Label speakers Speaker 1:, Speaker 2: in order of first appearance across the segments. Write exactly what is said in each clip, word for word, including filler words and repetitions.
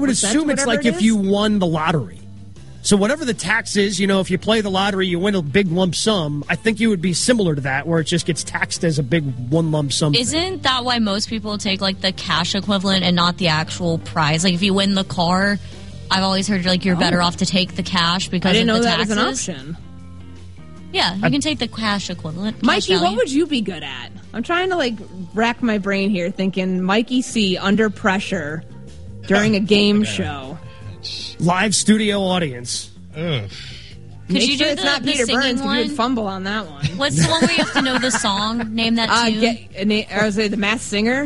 Speaker 1: would assume it's like
Speaker 2: it
Speaker 1: if you won the lottery. So whatever the tax is, you know, if you play the lottery, you win a big lump sum. I think you would be similar to that, where it just gets taxed as a big one lump sum.
Speaker 3: Isn't
Speaker 1: thing.
Speaker 3: that why most people take like the cash equivalent and not the actual prize? Like if you win the car, I've always heard like you're oh. better off to take the cash because
Speaker 2: I didn't
Speaker 3: of
Speaker 2: know
Speaker 3: the
Speaker 2: that
Speaker 3: taxes.
Speaker 2: was an option.
Speaker 3: Yeah, you I, can take the cash equivalent. Cash
Speaker 2: Mikey,
Speaker 3: value.
Speaker 2: what would you be good at? I'm trying to like rack my brain here, thinking Mikey C under pressure during a game show,
Speaker 1: live studio audience.
Speaker 3: Ugh. Could
Speaker 2: Make
Speaker 3: you
Speaker 2: sure
Speaker 3: do
Speaker 2: it's
Speaker 3: the,
Speaker 2: not
Speaker 3: the
Speaker 2: Peter Burns
Speaker 3: one?
Speaker 2: because you would fumble on that one.
Speaker 3: What's the one where you have to know the song? Name that
Speaker 2: uh,
Speaker 3: tune.
Speaker 2: Get, I was say the Masked Singer.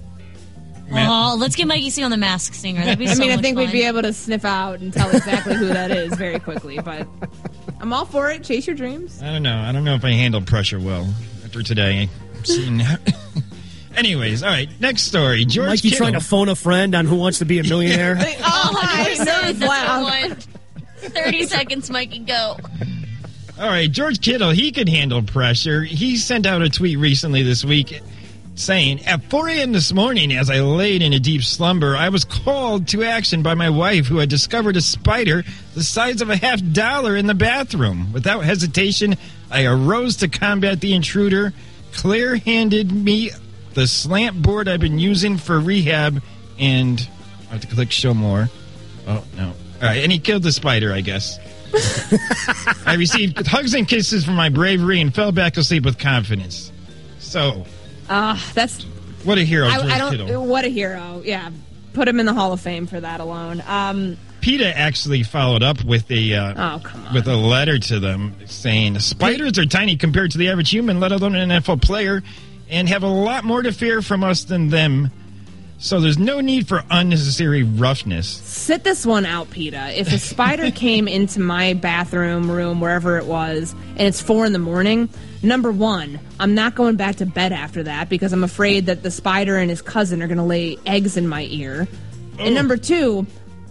Speaker 3: Oh, let's get Mikey C on the Masked Singer. That'd be
Speaker 2: I
Speaker 3: so
Speaker 2: mean,
Speaker 3: much
Speaker 2: I think
Speaker 3: fun.
Speaker 2: we'd be able to sniff out and tell exactly who that is very quickly. But I'm all for it. Chase your dreams.
Speaker 4: I don't know. I don't know if I handled pressure well after today. I'm seeing. Anyways, all right. Next story. George
Speaker 1: Mikey
Speaker 4: Kittle.
Speaker 1: trying to phone a friend on Who Wants to Be a Millionaire.
Speaker 2: Oh, I
Speaker 3: That's the one. thirty seconds, Mikey, go.
Speaker 4: All right, George Kittle, he could handle pressure. He sent out a tweet recently this week saying, at four a.m. this morning, as I laid in a deep slumber, I was called to action by my wife, who had discovered a spider the size of a half dollar in the bathroom. Without hesitation, I arose to combat the intruder. Claire handed me the slant board I've been using for rehab, and I have to click show more. Oh, no. All right, and he killed the spider, I guess. I received hugs and kisses for my bravery and fell back asleep with confidence. So,
Speaker 2: uh, that's
Speaker 4: what a hero,
Speaker 2: I,
Speaker 4: George
Speaker 2: I don't.
Speaker 4: Kittle.
Speaker 2: What a hero! Yeah, put him in the Hall of Fame for that alone. Um,
Speaker 4: PETA actually followed up with a uh,
Speaker 2: oh, come on.
Speaker 4: with a letter to them saying spiders are tiny compared to the average human, let alone an N F L player, and have a lot more to fear from us than them. So there's no need for unnecessary roughness.
Speaker 2: Sit this one out, PETA. If a spider came into my bathroom, room, wherever it was, and it's four in the morning, number one, I'm not going back to bed after that because I'm afraid that the spider and his cousin are going to lay eggs in my ear. Oh. And number two,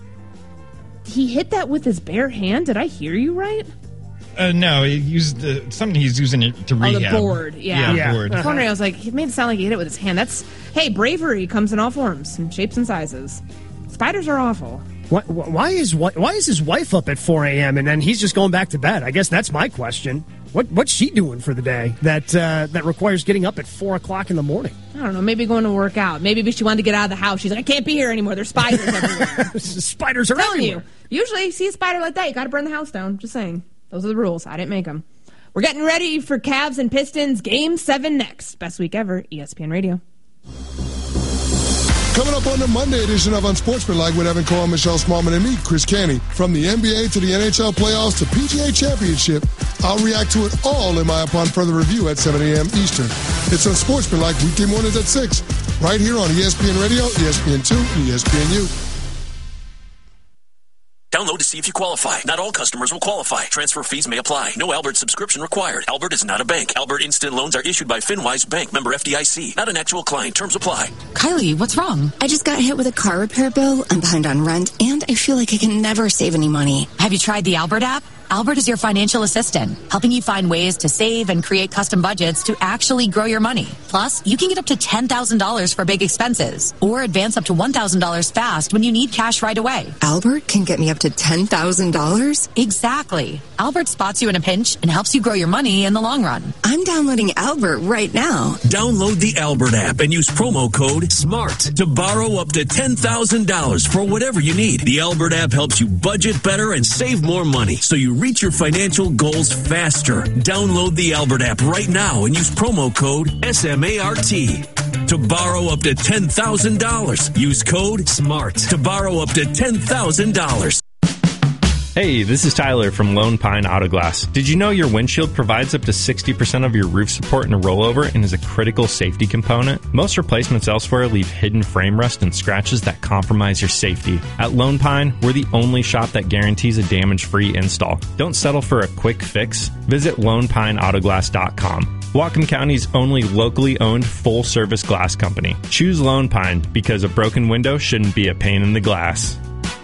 Speaker 2: he hit that with his bare hand? Did I hear you right?
Speaker 4: Uh, no, he used the, something he's using it to rehab.
Speaker 2: Oh, the board, yeah.
Speaker 4: Yeah,
Speaker 1: yeah.
Speaker 4: board.
Speaker 2: I was wondering, I was like, he made it sound like he hit it with his hand. That's, hey, bravery comes in all forms and shapes and sizes. Spiders are awful.
Speaker 1: Why, why is why is his wife up at four a.m. and then he's just going back to bed? I guess that's my question. What What's she doing for the day that uh, that requires getting up at four o'clock in the morning?
Speaker 2: I don't know, maybe going to work out. Maybe she wanted to get out of the house. She's like, I can't be here anymore. There's spiders everywhere.
Speaker 1: Spiders are
Speaker 2: I'm telling
Speaker 1: everywhere.
Speaker 2: you. Usually, you see a spider like that, you got to burn the house down. Just saying. Those are the rules. I didn't make them. We're getting ready for Cavs and Pistons Game seven next. Best week ever, E S P N Radio.
Speaker 5: Coming up on the Monday edition of Unsportsmanlike with Evan Cole, Michelle Smallman, and me, Chris Canty. From the N B A to the N H L playoffs to P G A Championship, I'll react to it all in my upon further review at seven a.m. Eastern. It's Unsportsmanlike weekday mornings at six, right here on E S P N Radio, E S P N two, and E S P N U.
Speaker 6: Download to see if you qualify. Not all customers will qualify. Transfer fees may apply. No Albert subscription required. Albert is not a bank. Albert Instant Loans are issued by FinWise Bank, member F D I C. Not an actual client. Terms apply.
Speaker 7: Kylie, what's wrong? I just got hit with a car repair bill. I'm behind on rent, and I feel like I can never save any money.
Speaker 8: Have you tried the Albert app? Albert is your financial assistant, helping you find ways to save and create custom budgets to actually grow your money. Plus, you can get up to ten thousand dollars for big expenses or advance up to one thousand dollars fast when you need cash right away.
Speaker 7: Albert can get me up to ten thousand dollars?
Speaker 8: Exactly. Albert spots you in a pinch and helps you grow your money in the long run.
Speaker 7: I'm downloading Albert right now.
Speaker 6: Download the Albert app and use promo code SMART to borrow up to ten thousand dollars for whatever you need. The Albert app helps you budget better and save more money so you reach your financial goals faster. Download the Albert app right now and use promo code S M A R T to borrow up to ten thousand dollars. Use code SMART to borrow up to ten thousand dollars.
Speaker 9: Hey, this is Tyler from Lone Pine Auto Glass. Did you know your windshield provides up to sixty percent of your roof support in a rollover and is a critical safety component? Most replacements elsewhere leave hidden frame rust and scratches that compromise your safety. At Lone Pine, we're the only shop that guarantees a damage-free install. Don't settle for a quick fix. Visit lone pine auto glass dot com. Whatcom County's only locally owned full-service glass company. Choose Lone Pine because a broken window shouldn't be a pain in the glass.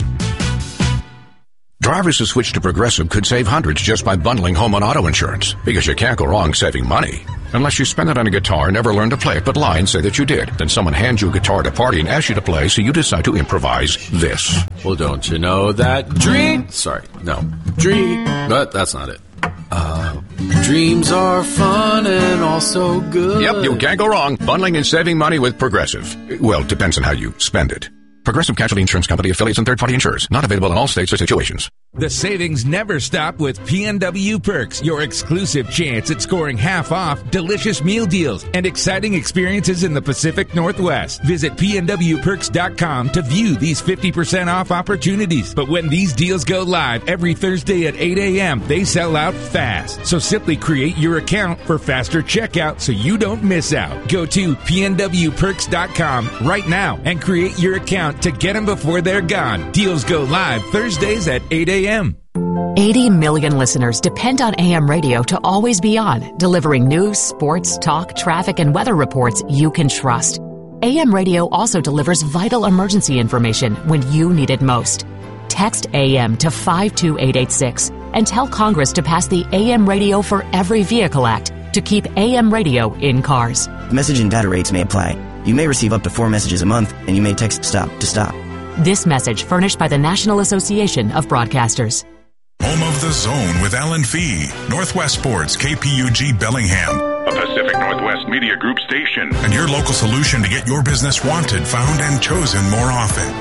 Speaker 10: Drivers who switch to Progressive could save hundreds just by bundling home and auto insurance, because you can't go wrong saving money. Unless you spend it on a guitar and never learn to play it, but lie and say that you did. Then someone hands you a guitar at a party and asks you to play, so you decide to improvise this.
Speaker 11: Well, don't you know that dream... Sorry, no. Dream... But that's not it. Uh, dreams are fun and also good.
Speaker 10: Yep, you can't go wrong. Bundling and saving money with Progressive. Well, depends on how you spend it. Progressive Casualty Insurance Company, affiliates, and third-party insurers. Not available in all states or situations.
Speaker 12: The savings never stop with P N W Perks, your exclusive chance at scoring half off, delicious meal deals, and exciting experiences in the Pacific Northwest. Visit P N W perks dot com to view these fifty percent off opportunities. But when these deals go live every Thursday at eight a.m., they sell out fast. So simply create your account for faster checkout so you don't miss out. Go to P N W perks dot com right now and create your account to get them before they're gone. Deals go live Thursdays at eight a.m.
Speaker 8: eighty million listeners depend on A M radio to always be on, delivering news, sports, talk, traffic, and weather reports you can trust. A M radio also delivers vital emergency information when you need it most. Text A M to five two eight eight six and tell Congress to pass the A M Radio for Every Vehicle Act to keep A M radio in cars.
Speaker 13: Message and data rates may apply. You may receive up to four messages a month, and you may text STOP to stop.
Speaker 8: This message furnished by the National Association of Broadcasters.
Speaker 14: Home of the Zone with Alan Fee. Northwest Sports, K P U G Bellingham. A Pacific Northwest Media Group station. And your local solution to get your business wanted, found, and chosen more often.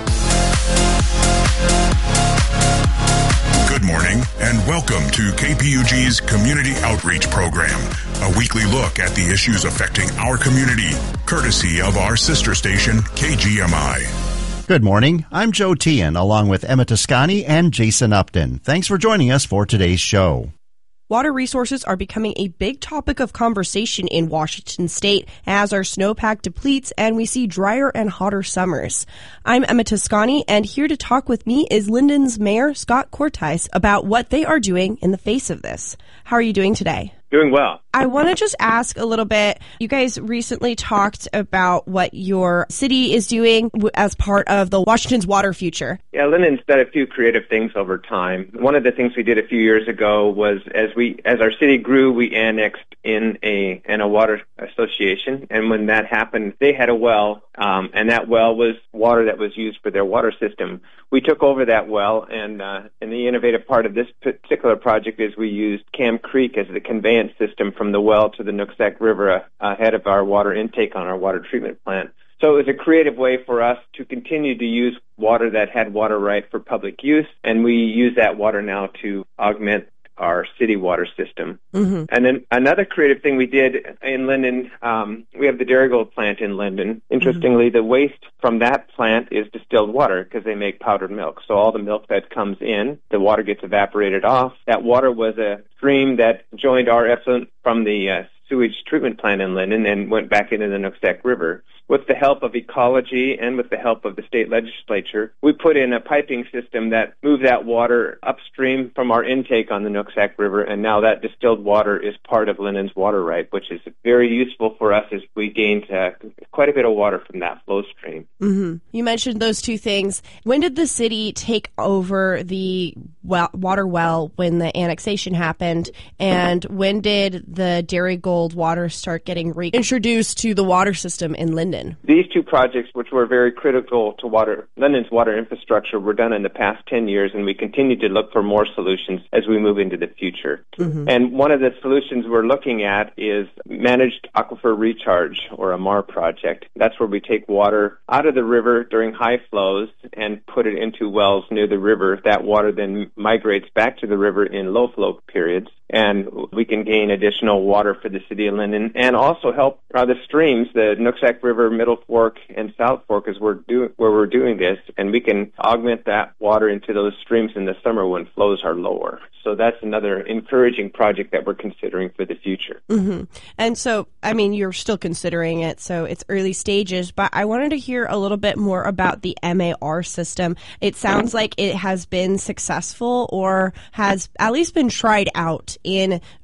Speaker 14: Good morning, and welcome to K P U G's Community Outreach Program. A weekly look at the issues affecting our community, courtesy of our sister station, K G M I.
Speaker 15: Good morning. I'm Joe Tian, along with Emma Toscani and Jason Upton. Thanks for joining us for today's show.
Speaker 16: Water resources are becoming a big topic of conversation in Washington state as our snowpack depletes and we see drier and hotter summers. I'm Emma Toscani, and here to talk with me is Linden's Mayor Scott Cortice about what they are doing in the face of this. How are you doing today?
Speaker 17: Doing well.
Speaker 16: I want to just ask a little bit. You guys recently talked about what your city is doing as part of the Washington's Water Future.
Speaker 17: Yeah, Linden's done a few creative things over time. One of the things we did a few years ago was as we, as our city grew, we annexed in a in a water association, and when that happened, they had a well, um, and that well was water that was used for their water system. We took over that well, and uh, and the innovative part of this particular project is we used Cam Creek as the conveyance system from the well to the Nooksack River uh, ahead of our water intake on our water treatment plant. So it was a creative way for us to continue to use water that had water right for public use, and we use that water now to augment our city water system. Mm-hmm. And then another creative thing we did in Linden, um, we have the Darigold plant in Linden. Interestingly, mm-hmm. the waste from that plant is distilled water because they make powdered milk. So all the milk that comes in, the water gets evaporated off. That water was a stream that joined our effluent from the uh, sewage treatment plant in Linden and went back into the Nooksack River. With the help of ecology and with the help of the state legislature, we put in a piping system that moved that water upstream from our intake on the Nooksack River, and now that distilled water is part of Linden's water right, which is very useful for us as we gained uh, quite a bit of water from that flow stream.
Speaker 16: Mm-hmm. You mentioned those two things. When did the city take over the well, water well when the annexation happened, and when did the Darigold water start getting reintroduced to the water system in Linden?
Speaker 17: These two projects, which were very critical to water, Linden's water infrastructure, were done in the past ten years, and we continue to look for more solutions as we move into the future. Mm-hmm. And one of the solutions we're looking at is Managed Aquifer Recharge, or a M A R project. That's where we take water out of the river during high flows and put it into wells near the river. That water then migrates back to the river in low flow periods, and we can gain additional water for the city of Linden and also help uh, the streams, the Nooksack River, Middle Fork, and South Fork is where, do, where we're doing this, and we can augment that water into those streams in the summer when flows are lower. So that's another encouraging project that we're considering for the future.
Speaker 16: Mm-hmm. And so, I mean, you're still considering it, so it's early stages, but I wanted to hear a little bit more about the M A R system. It sounds like it has been successful or has at least been tried out in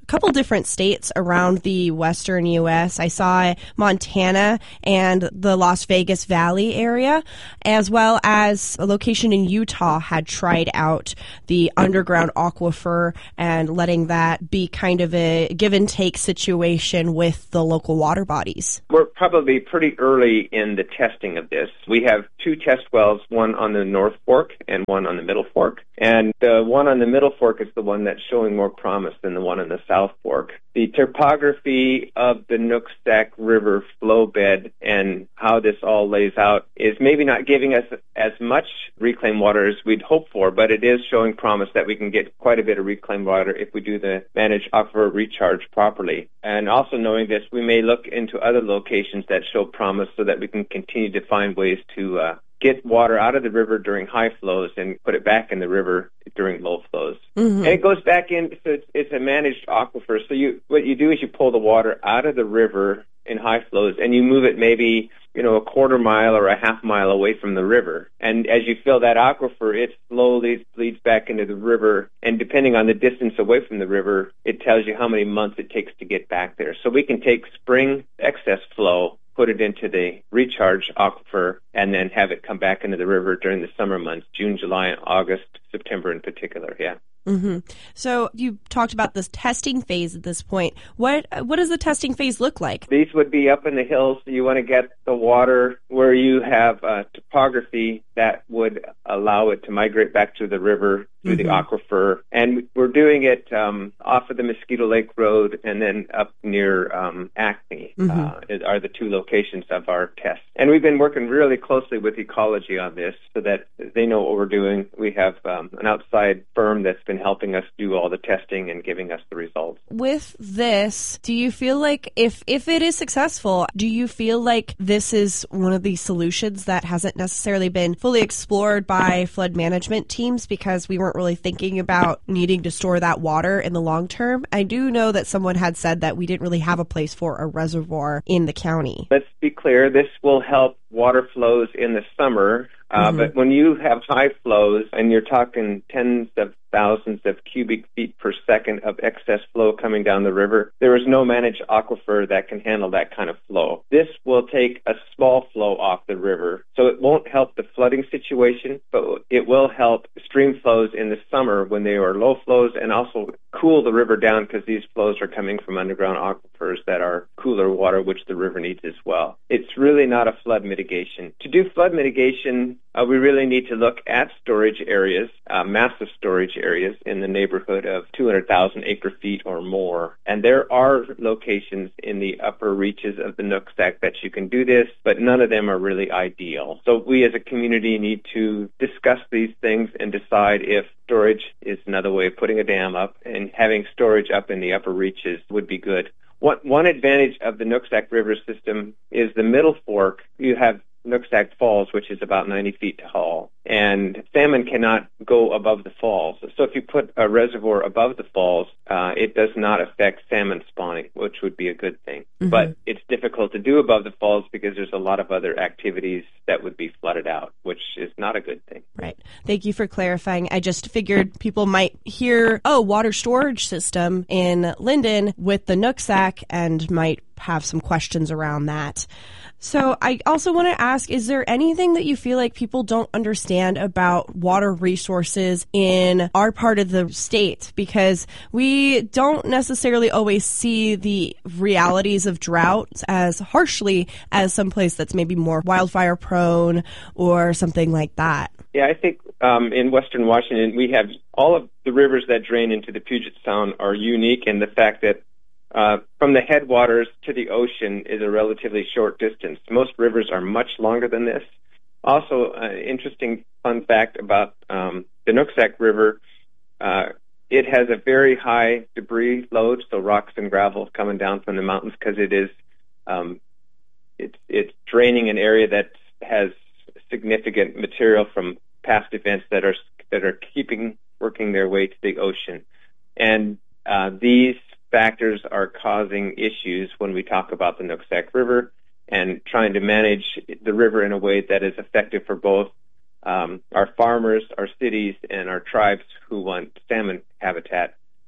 Speaker 16: a couple different states around the western U S. I saw Montana and the Las Vegas Valley area, as well as a location in Utah had tried out the underground aquifer and letting that be kind of a give and take situation with the local water bodies.
Speaker 17: We're probably pretty early in the testing of this. We have two test wells, one on the North Fork and one on the Middle Fork. And the one on the Middle Fork is the one that's showing more promise than the one on the South Fork. The topography of the Nooksack River flow bed and how this all lays out is maybe not giving us as much reclaimed water as we'd hope for, but it is showing promise that we can get quite a bit of reclaimed water if we do the managed aquifer recharge properly. And also knowing this, we may look into other locations that show promise so that we can continue to find ways to uh, get water out of the river during high flows and put it back in the river during low flows. Mm-hmm. And it goes back in, so it's, it's a managed aquifer. So you, what you do is you pull the water out of the river in high flows and you move it maybe, you know, a quarter mile or a half mile away from the river. And as you fill that aquifer, it slowly bleeds back into the river. And depending on the distance away from the river, it tells you how many months it takes to get back there. So we can take spring excess flow, put it into the recharge aquifer, and then have it come back into the river during the summer months, June, July, August, September in particular, yeah.
Speaker 16: Mm-hmm. So you talked about this testing phase at this point. What what does the testing phase look like?
Speaker 17: These would be up in the hills. You want to get the water where you have uh, topography that would allow it to migrate back to the river through mm-hmm. the aquifer. And we're doing it um, off of the Mosquito Lake Road and then up near um, Acme mm-hmm. uh, are the two locations of our tests. And we've been working really closely with Ecology on this so that they know what we're doing. We have um, an outside firm that's been helping us do all the testing and giving us the results.
Speaker 16: With this, do you feel like if, if it is successful, do you feel like this is one of the solutions that hasn't necessarily been fully explored by flood management teams because we weren't really thinking about needing to store that water in the long term? I do know that someone had said that we didn't really have a place for a reservoir in the county.
Speaker 17: Let's be clear, this will help water flows in the summer, uh, mm-hmm. but when you have high flows and you're talking tens of thousands of cubic feet per second of excess flow coming down the river, there is no managed aquifer that can handle that kind of flow. This will take a small flow off the river, so it won't help the flooding situation, but it will help stream flows in the summer when they are low flows and also cool the river down because these flows are coming from underground aquifers that are cooler water, which the river needs as well. It's really not a flood mitigation. To do flood mitigation, uh, we really need to look at storage areas, uh, massive storage areas in the neighborhood of two hundred thousand acre feet or more. And there are locations in the upper reaches of the Nooksack that you can do this, but none of them are really ideal. So we as a community need to discuss these things and decide if storage is another way of putting a dam up, and having storage up in the upper reaches would be good. One, one advantage of the Nooksack River system is the Middle Fork. You have Nooksack Falls, which is about ninety feet tall, and salmon cannot go above the falls. So if you put a reservoir above the falls, uh, it does not affect salmon spawning, which would be a good thing. Mm-hmm. But it's difficult to do above the falls because there's a lot of other activities that would be flooded out, which is not a good thing.
Speaker 16: Right. Thank you for clarifying. I just figured people might hear, oh, water storage system in Linden with the Nooksack and might have some questions around that. So I also want to ask, is there anything that you feel like people don't understand about water resources in our part of the state? Because we don't necessarily always see the realities of drought as harshly as someplace that's maybe more wildfire prone or something like that.
Speaker 17: Yeah, I think um, in Western Washington, we have all of the rivers that drain into the Puget Sound are unique in the fact that Uh, from the headwaters to the ocean is a relatively short distance. Most rivers are much longer than this. Also, an uh, interesting fun fact about um, the Nooksack River, uh, it has a very high debris load, so rocks and gravel coming down from the mountains because it is um, it's, it's draining an area that has significant material from past events that are that are keeping working their way to the ocean, and uh, these factors are causing issues when we talk about the Nooksack River and trying to manage the river in a way that is effective for both um, our farmers, our cities, and our tribes who want salmon habitat.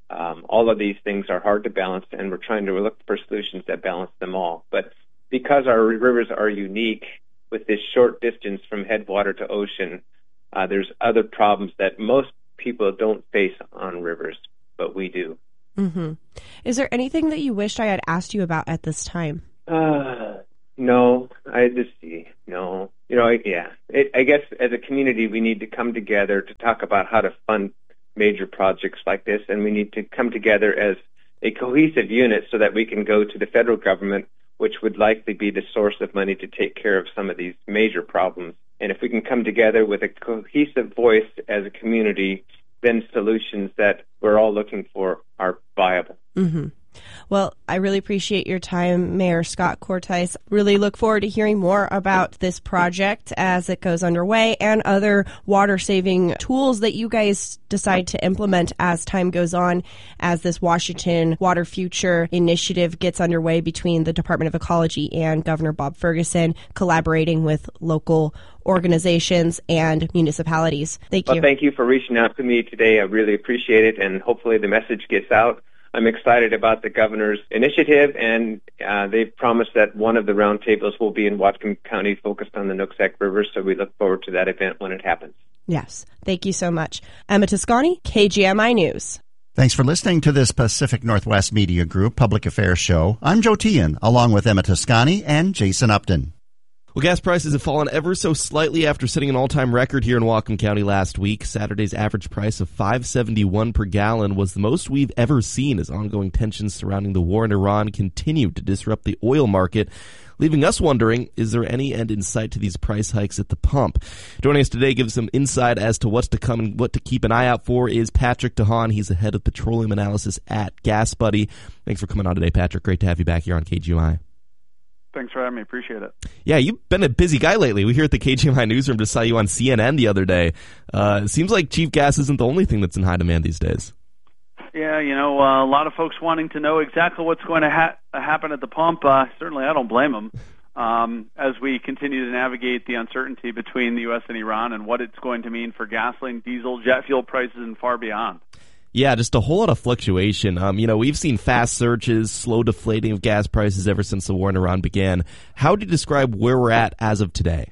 Speaker 17: Um, all of these things are hard to balance, and we're trying to look for solutions that balance them all. But because our rivers are unique with this short distance from headwater to ocean, uh, there's other problems that most people don't face on rivers, but we do.
Speaker 16: Mm-hmm. Is there anything that you wished I had asked you about at this time?
Speaker 17: Uh, no, I just, no. You know, yeah. It, I guess as a community, we need to come together to talk about how to fund major projects like this, and we need to come together as a cohesive unit so that we can go to the federal government, which would likely be the source of money to take care of some of these major problems. And if we can come together with a cohesive voice as a community, then solutions that we're all looking for are viable.
Speaker 16: Mm-hmm. Well, I really appreciate your time, Mayor Scott Cortice. Really look forward to hearing more about this project as it goes underway and other water-saving tools that you guys decide to implement as time goes on, as this Washington Water Future initiative gets underway between the Department of Ecology and Governor Bob Ferguson, collaborating with local organizations and municipalities. Thank you.
Speaker 17: Well, thank you for reaching out to me today. I really appreciate it, and hopefully the message gets out. I'm excited about the governor's initiative, and uh, they've promised that one of the roundtables will be in Whatcom County focused on the Nooksack River, so we look forward to that event when it happens.
Speaker 16: Yes. Thank you so much. Emma Toscani, K G M I News.
Speaker 15: Thanks for listening to this Pacific Northwest Media Group Public Affairs show. I'm Joe Tian, along with Emma Toscani and Jason Upton.
Speaker 18: Well, gas prices have fallen ever so slightly after setting an all-time record here in Whatcom County last week. Saturday's average price of five seventy-one per gallon was the most we've ever seen as ongoing tensions surrounding the war in Iran continued to disrupt the oil market, leaving us wondering, is there any end in sight to these price hikes at the pump? Joining us today, give some insight as to what's to come and what to keep an eye out for is Patrick DeHaan. He's the head of petroleum analysis at GasBuddy. Thanks for coming on today, Patrick. Great to have you back here on K G M I.
Speaker 19: Thanks for having me. Appreciate it.
Speaker 18: Yeah, you've been a busy guy lately. We here at the K G M I newsroom just saw you on C N N the other day. Uh, it seems like cheap gas isn't the only thing that's in high demand these days.
Speaker 19: Yeah, you know, uh, a lot of folks wanting to know exactly what's going to ha- happen at the pump. Uh, certainly, I don't blame them. Um, as we continue to navigate the uncertainty between the U S and Iran and what it's going to mean for gasoline, diesel, jet fuel prices, and far beyond.
Speaker 18: Yeah, just a whole lot of fluctuation. Um, you know, we've seen fast surges, slow deflating of gas prices ever since the war in Iran began. How would you describe where we're at as of today?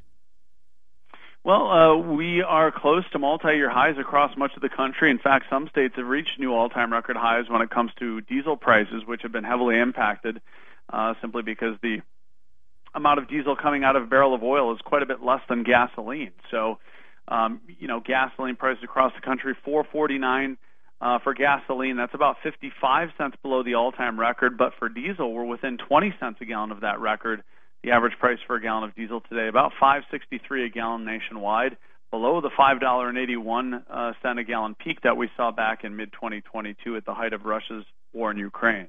Speaker 19: Well, uh, we are close to multi-year highs across much of the country. In fact, some states have reached new all-time record highs when it comes to diesel prices, which have been heavily impacted uh, simply because the amount of diesel coming out of a barrel of oil is quite a bit less than gasoline. So, um, you know, gasoline prices across the country, four forty-nine. Uh, for gasoline, that's about fifty-five cents below the all-time record, but for diesel, we're within twenty cents a gallon of that record. The average price for a gallon of diesel today, about five sixty-three a gallon nationwide, below the five eighty-one uh, cent a gallon peak that we saw back in mid twenty twenty-two at the height of Russia's war in Ukraine.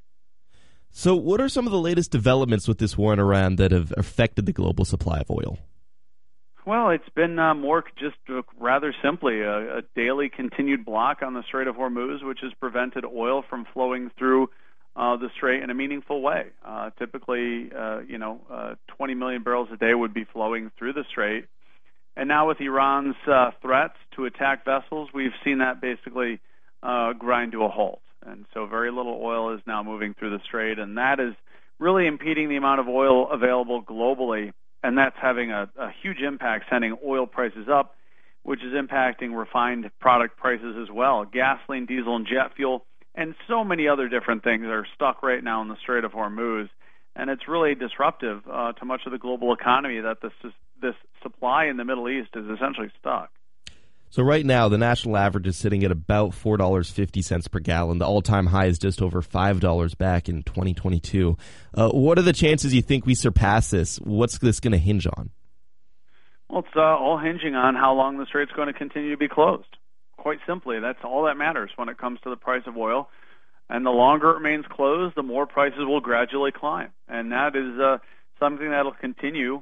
Speaker 18: So what are some of the latest developments with this war in Iran that have affected the global supply of oil?
Speaker 19: Well, it's been uh, more just uh, rather simply a, a daily continued block on the Strait of Hormuz, which has prevented oil from flowing through uh, the strait in a meaningful way. Uh, typically, uh, you know, uh, twenty million barrels a day would be flowing through the strait. And now with Iran's uh, threats to attack vessels, we've seen that basically uh, grind to a halt. And so very little oil is now moving through the strait, and that is really impeding the amount of oil available globally. And that's having a, a huge impact, sending oil prices up, which is impacting refined product prices as well. Gasoline, diesel, and jet fuel, and so many other different things are stuck right now in the Strait of Hormuz. And it's really disruptive uh, to much of the global economy that this, this supply in the Middle East is essentially stuck.
Speaker 18: So right now, the national average is sitting at about four dollars and fifty cents per gallon. The all-time high is just over five dollars back in twenty twenty-two. Uh, what are the chances you think we surpass this? What's this going to hinge on?
Speaker 19: Well, it's uh, all hinging on how long the strait's going to continue to be closed. Quite simply, that's all that matters when it comes to the price of oil. And the longer it remains closed, the more prices will gradually climb. And that is uh, something that will continue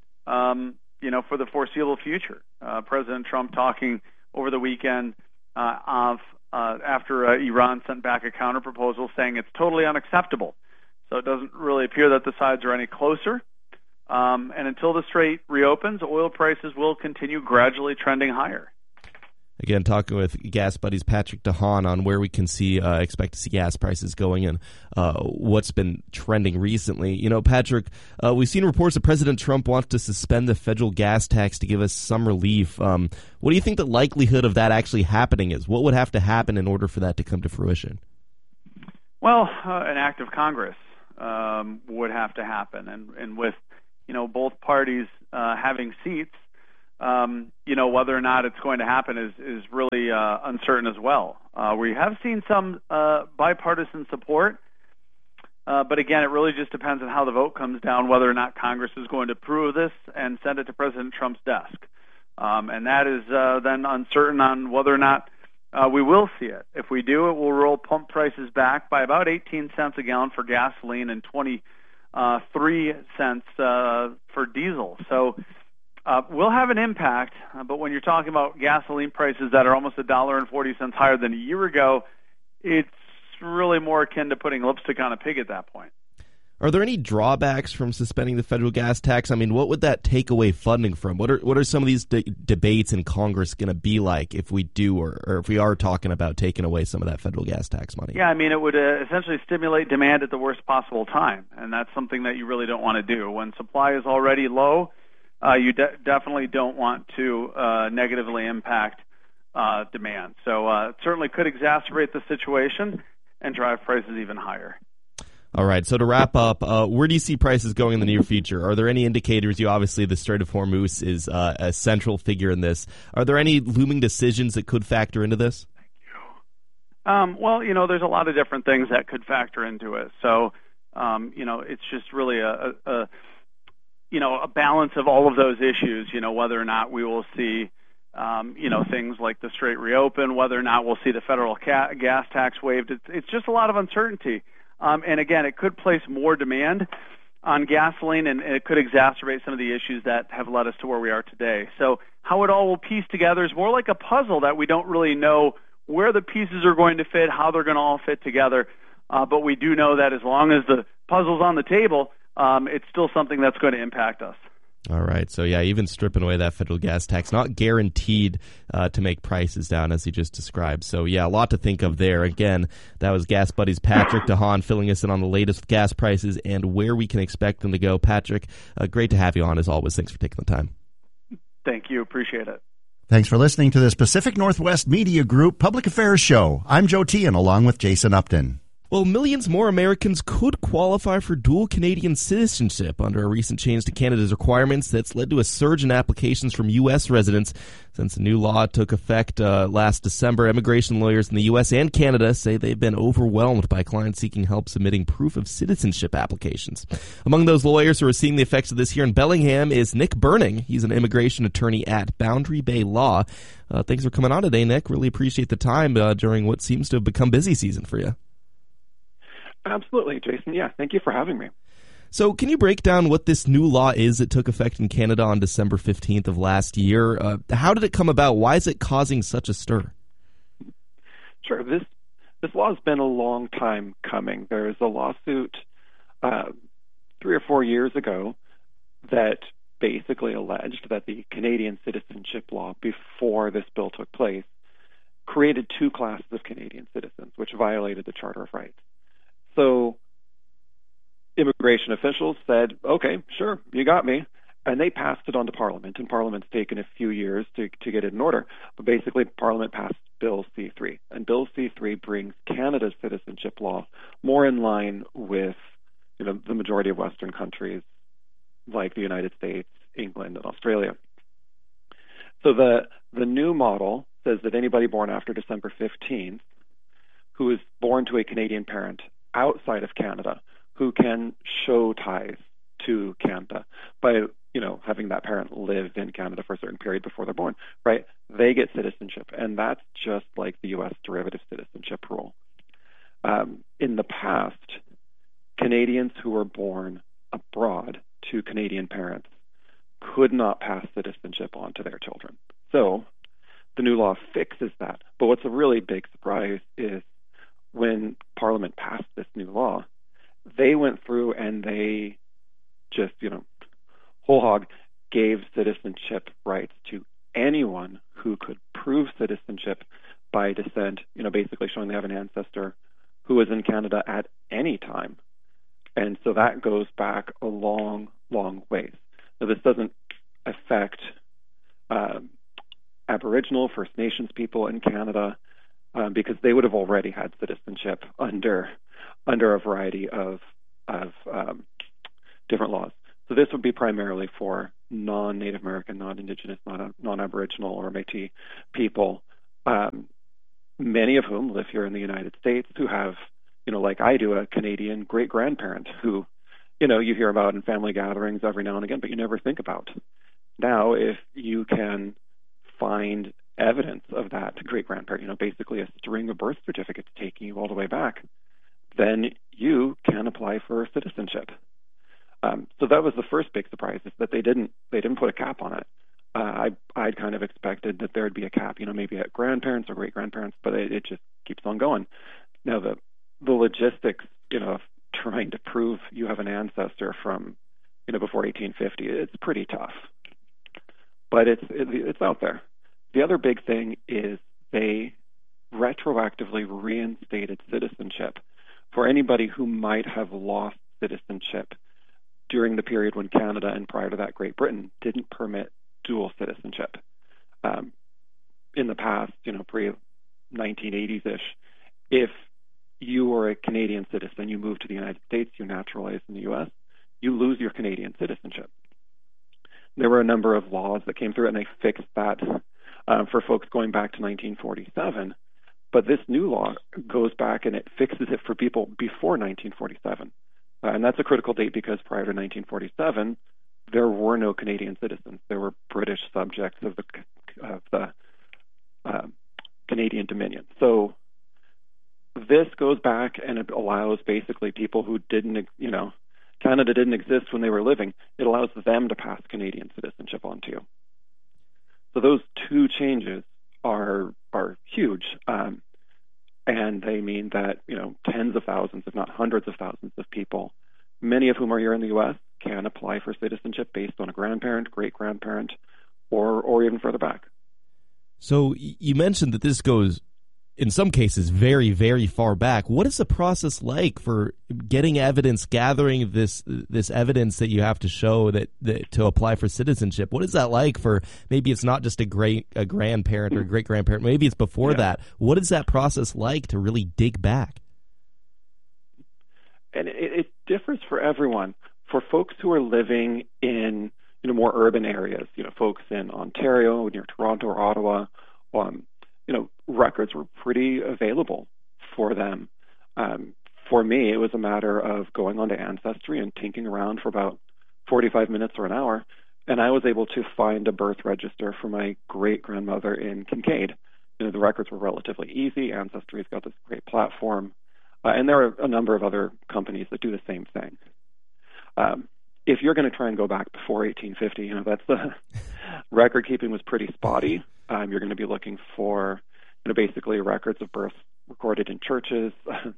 Speaker 19: um you know, for the foreseeable future. Uh, President Trump talking over the weekend uh, of uh, after uh, Iran sent back a counterproposal saying it's totally unacceptable. So it doesn't really appear that the sides are any closer. Um, and until the strait reopens, oil prices will continue gradually trending higher.
Speaker 18: Again, talking with Gas Buddies Patrick DeHaan on where we can see, uh, expect to see gas prices going and uh, what's been trending recently. You know, Patrick, uh, we've seen reports that President Trump wants to suspend the federal gas tax to give us some relief. Um, what do you think the likelihood of that actually happening is? What would have to happen in order for that to come to fruition?
Speaker 19: Well, uh, an act of Congress um, would have to happen, and, and with you know both parties uh, having seats. Um, you know, whether or not it's going to happen is, is really uh, uncertain as well. Uh, we have seen some uh, bipartisan support, uh, but again, it really just depends on how the vote comes down, whether or not Congress is going to approve this and send it to President Trump's desk. Um, and that is uh, then uncertain on whether or not uh, we will see it. If we do, it will roll pump prices back by about eighteen cents a gallon for gasoline and twenty-three cents uh, for diesel. So Uh, will have an impact, uh, but when you're talking about gasoline prices that are almost a dollar and forty cents higher than a year ago, it's really more akin to putting lipstick on a pig at that point.
Speaker 18: Are there any drawbacks from suspending the federal gas tax? I mean, what would that take away funding from? What are what are some of these de- debates in Congress going to be like if we do, or, or if we are talking about taking away some of that federal gas tax money?
Speaker 19: Yeah, I mean, it would uh, essentially stimulate demand at the worst possible time, and that's something that you really don't want to do. When supply is already low, Uh, you de- definitely don't want to uh, negatively impact uh, demand. So uh, it certainly could exacerbate the situation and drive prices even higher.
Speaker 18: All right, so to wrap up, uh, where do you see prices going in the near future? Are there any indicators? You obviously, the Strait of Hormuz is uh, a central figure in this. Are there any looming decisions that could factor into this?
Speaker 19: Um, well, you know, there's a lot of different things that could factor into it. So, um, you know, it's just really a, a, a you know, a balance of all of those issues, you know, whether or not we will see, um, you know, things like the Strait reopen, whether or not we'll see the federal ca- gas tax waived. It's, it's just a lot of uncertainty. Um, and again, it could place more demand on gasoline, and it could exacerbate some of the issues that have led us to where we are today. So how it all will piece together is more like a puzzle that we don't really know where the pieces are going to fit, how they're going to all fit together. Uh, but we do know that as long as the puzzle's on the table, Um, it's still something that's going to impact us.
Speaker 18: All right. So, yeah, even stripping away that federal gas tax, not guaranteed uh, to make prices down, as he just described. So, yeah, a lot to think of there. Again, that was Gas Buddies Patrick DeHaan filling us in on the latest gas prices and where we can expect them to go. Patrick, uh, great to have you on, as always. Thanks for taking the time.
Speaker 19: Thank you. Appreciate it.
Speaker 15: Thanks for listening to this Pacific Northwest Media Group Public Affairs Show. I'm Joe Tian, along with Jason Upton.
Speaker 18: Well, millions more Americans could qualify for dual Canadian citizenship under a recent change to Canada's requirements that's led to a surge in applications from U S residents. Since the new law took effect uh, last December, immigration lawyers in the U S and Canada say they've been overwhelmed by clients seeking help submitting proof of citizenship applications. Among those lawyers who are seeing the effects of this here in Bellingham is Nick Burning. He's an immigration attorney at Boundary Bay Law. Uh, thanks for coming on today, Nick. Really appreciate the time uh, during what seems to have become busy season for you.
Speaker 20: Absolutely, Jason. Yeah, thank you for having me.
Speaker 18: So can you break down what this new law is that took effect in Canada on December fifteenth of last year? Uh, how did it come about? Why is it causing such a stir?
Speaker 20: Sure. This this law has been a long time coming. There was a lawsuit uh, three or four years ago that basically alleged that the Canadian citizenship law before this bill took place created two classes of Canadian citizens, which violated the Charter of Rights. So immigration officials said, okay, sure, you got me. And they passed it on to Parliament, and Parliament's taken a few years to, to get it in order. But basically, Parliament passed Bill C three. And Bill C three brings Canada's citizenship law more in line with you know, the majority of Western countries like the United States, England, and Australia. So the the new model says that anybody born after December fifteenth who is born to a Canadian parent outside of Canada who can show ties to Canada by, you know, having that parent live in Canada for a certain period before they're born, right? They get citizenship, and that's just like the U S derivative citizenship rule. Um, in the past, Canadians who were born abroad to Canadian parents could not pass citizenship on to their children. So the new law fixes that. But what's a really big surprise is when Parliament passed this new law, they went through and they just, you know, whole hog gave citizenship rights to anyone who could prove citizenship by descent, you know, basically showing they have an ancestor who was in Canada at any time. And so that goes back a long, long ways. Now, this doesn't affect um, Aboriginal, First Nations people in Canada um, because they would have already had citizenship under under a variety of, of um, different laws. So this would be primarily for non-Native American, non-Indigenous, non- non-Aboriginal, or Métis people, um, many of whom live here in the United States, who have, you know, like I do, a Canadian great-grandparent who, you know, you hear about in family gatherings every now and again, but you never think about. Now, if you can find evidence of that great-grandparent, you know, basically a string of birth certificates taking you all the way back, then you can apply for citizenship. Um, so that was the first big surprise, is that they didn't they didn't put a cap on it. Uh, I I'd kind of expected that there would be a cap, you know, maybe at grandparents or great grandparents, but it, it just keeps on going. Now the the logistics, you know, of trying to prove you have an ancestor from, you know, before eighteen fifty, it's pretty tough, but it's it, it's out there. The other big thing is they retroactively reinstated citizenship for anybody who might have lost citizenship during the period when Canada and prior to that Great Britain didn't permit dual citizenship. Um, in the past, you know, pre nineteen eighties-ish, if you were a Canadian citizen, you moved to the United States, you naturalized in the U S, you lose your Canadian citizenship. There were a number of laws that came through, and they fixed that um, for folks going back to nineteen forty-seven. But this new law goes back and it fixes it for people before nineteen forty-seven. Uh, and that's a critical date because prior to nineteen forty-seven, there were no Canadian citizens. There were British subjects of the of the uh, Canadian Dominion. So this goes back and it allows basically people who didn't, you know, Canada didn't exist when they were living. It allows them to pass Canadian citizenship on to you. So those two changes are are huge. Um, And they mean that, you know, tens of thousands, if not hundreds of thousands of people, many of whom are here in the U S, can apply for citizenship based on a grandparent, great-grandparent, or or even further back.
Speaker 18: So you mentioned that this goes, in some cases, very, very far back. What is the process like for getting evidence, gathering this this evidence that you have to show that, that to apply for citizenship? What is that like for, maybe it's not just a great a grandparent or great grandparent, maybe it's before yeah. that. What is that process like to really dig back?
Speaker 20: And it, it differs for everyone. For folks who are living in, you know, more urban areas, you know, folks in Ontario, near Toronto or Ottawa, um, you know, records were pretty available for them. Um, for me, it was a matter of going onto Ancestry and tinking around for about forty-five minutes or an hour, and I was able to find a birth register for my great-grandmother in Kincaid. You know, the records were relatively easy. Ancestry's got this great platform, uh, and there are a number of other companies that do the same thing. Um, if you're going to try and go back before eighteen fifty, you know, that's the record keeping was pretty spotty. Um, you're going to be looking for, you know, basically records of births recorded in churches,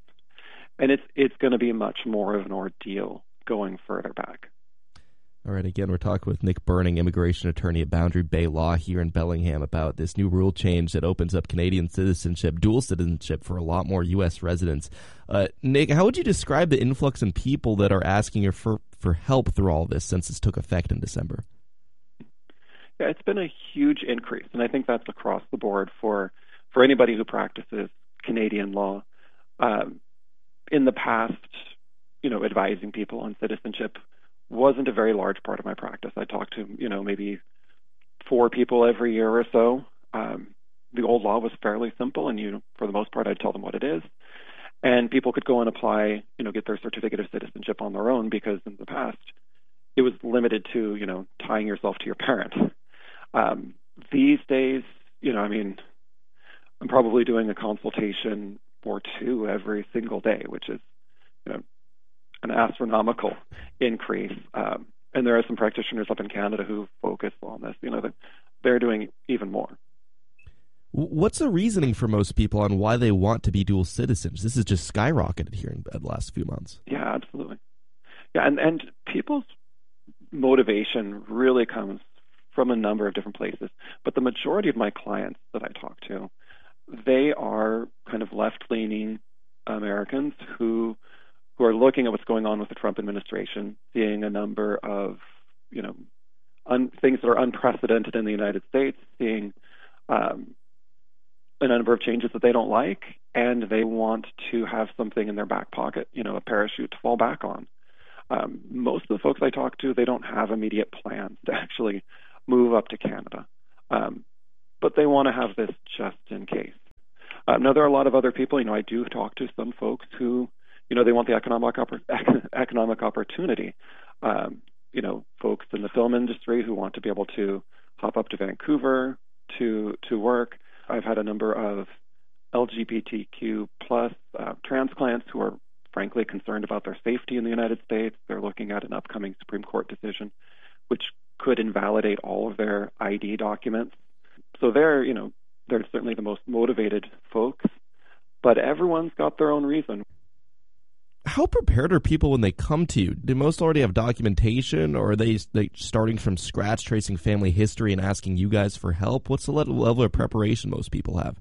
Speaker 20: and it's it's going to be much more of an ordeal going further back.
Speaker 18: All right, again, we're talking with Nick Burning, immigration attorney at Boundary Bay Law here in Bellingham, about this new rule change that opens up Canadian citizenship, dual citizenship for a lot more U S residents. Uh, Nick, how would you describe the influx in people that are asking you for, for help through all this since this took effect in December?
Speaker 20: Yeah, it's been a huge increase, and I think that's across the board for, for anybody who practices Canadian law. Um, in the past, you know, advising people on citizenship wasn't a very large part of my practice. I talked to, you know, maybe four people every year or so. Um, the old law was fairly simple, and, you know, for the most part, I'd tell them what it is. And people could go and apply, you know, get their certificate of citizenship on their own, because in the past, it was limited to, you know, tying yourself to your parent. Um, these days, you know, I mean, I'm probably doing a consultation or two every single day, which is, you know, an astronomical increase. Um, and there are some practitioners up in Canada who focus on this. You know, that they're doing even more.
Speaker 18: What's the reasoning for most people on why they want to be dual citizens? This has just skyrocketed here in the last few months.
Speaker 20: Yeah, absolutely. Yeah, and, and people's motivation really comes from a number of different places. But the majority of my clients that I talk to, they are kind of left-leaning Americans who who are looking at what's going on with the Trump administration, seeing a number of, you know, un, things that are unprecedented in the United States, seeing um, a number of changes that they don't like, and they want to have something in their back pocket, you know, a parachute to fall back on. Um, most of the folks I talk to, they don't have immediate plans to actually move up to Canada, um, but they want to have this just in case. Uh, now, there are a lot of other people, you know, I do talk to some folks who, you know, they want the economic oppor- economic opportunity. Um, you know, folks in the film industry who want to be able to hop up to Vancouver to to work. I've had a number of L G B T Q plus uh, trans clients who are frankly concerned about their safety in the United States. They're looking at an upcoming Supreme Court decision, which could invalidate all of their I D documents. So they're, you know, they're certainly the most motivated folks, but everyone's got their own reason.
Speaker 18: How prepared are people when they come to you? Do most already have documentation, or are they, they starting from scratch, tracing family history and asking you guys for help? What's the level of preparation most people have?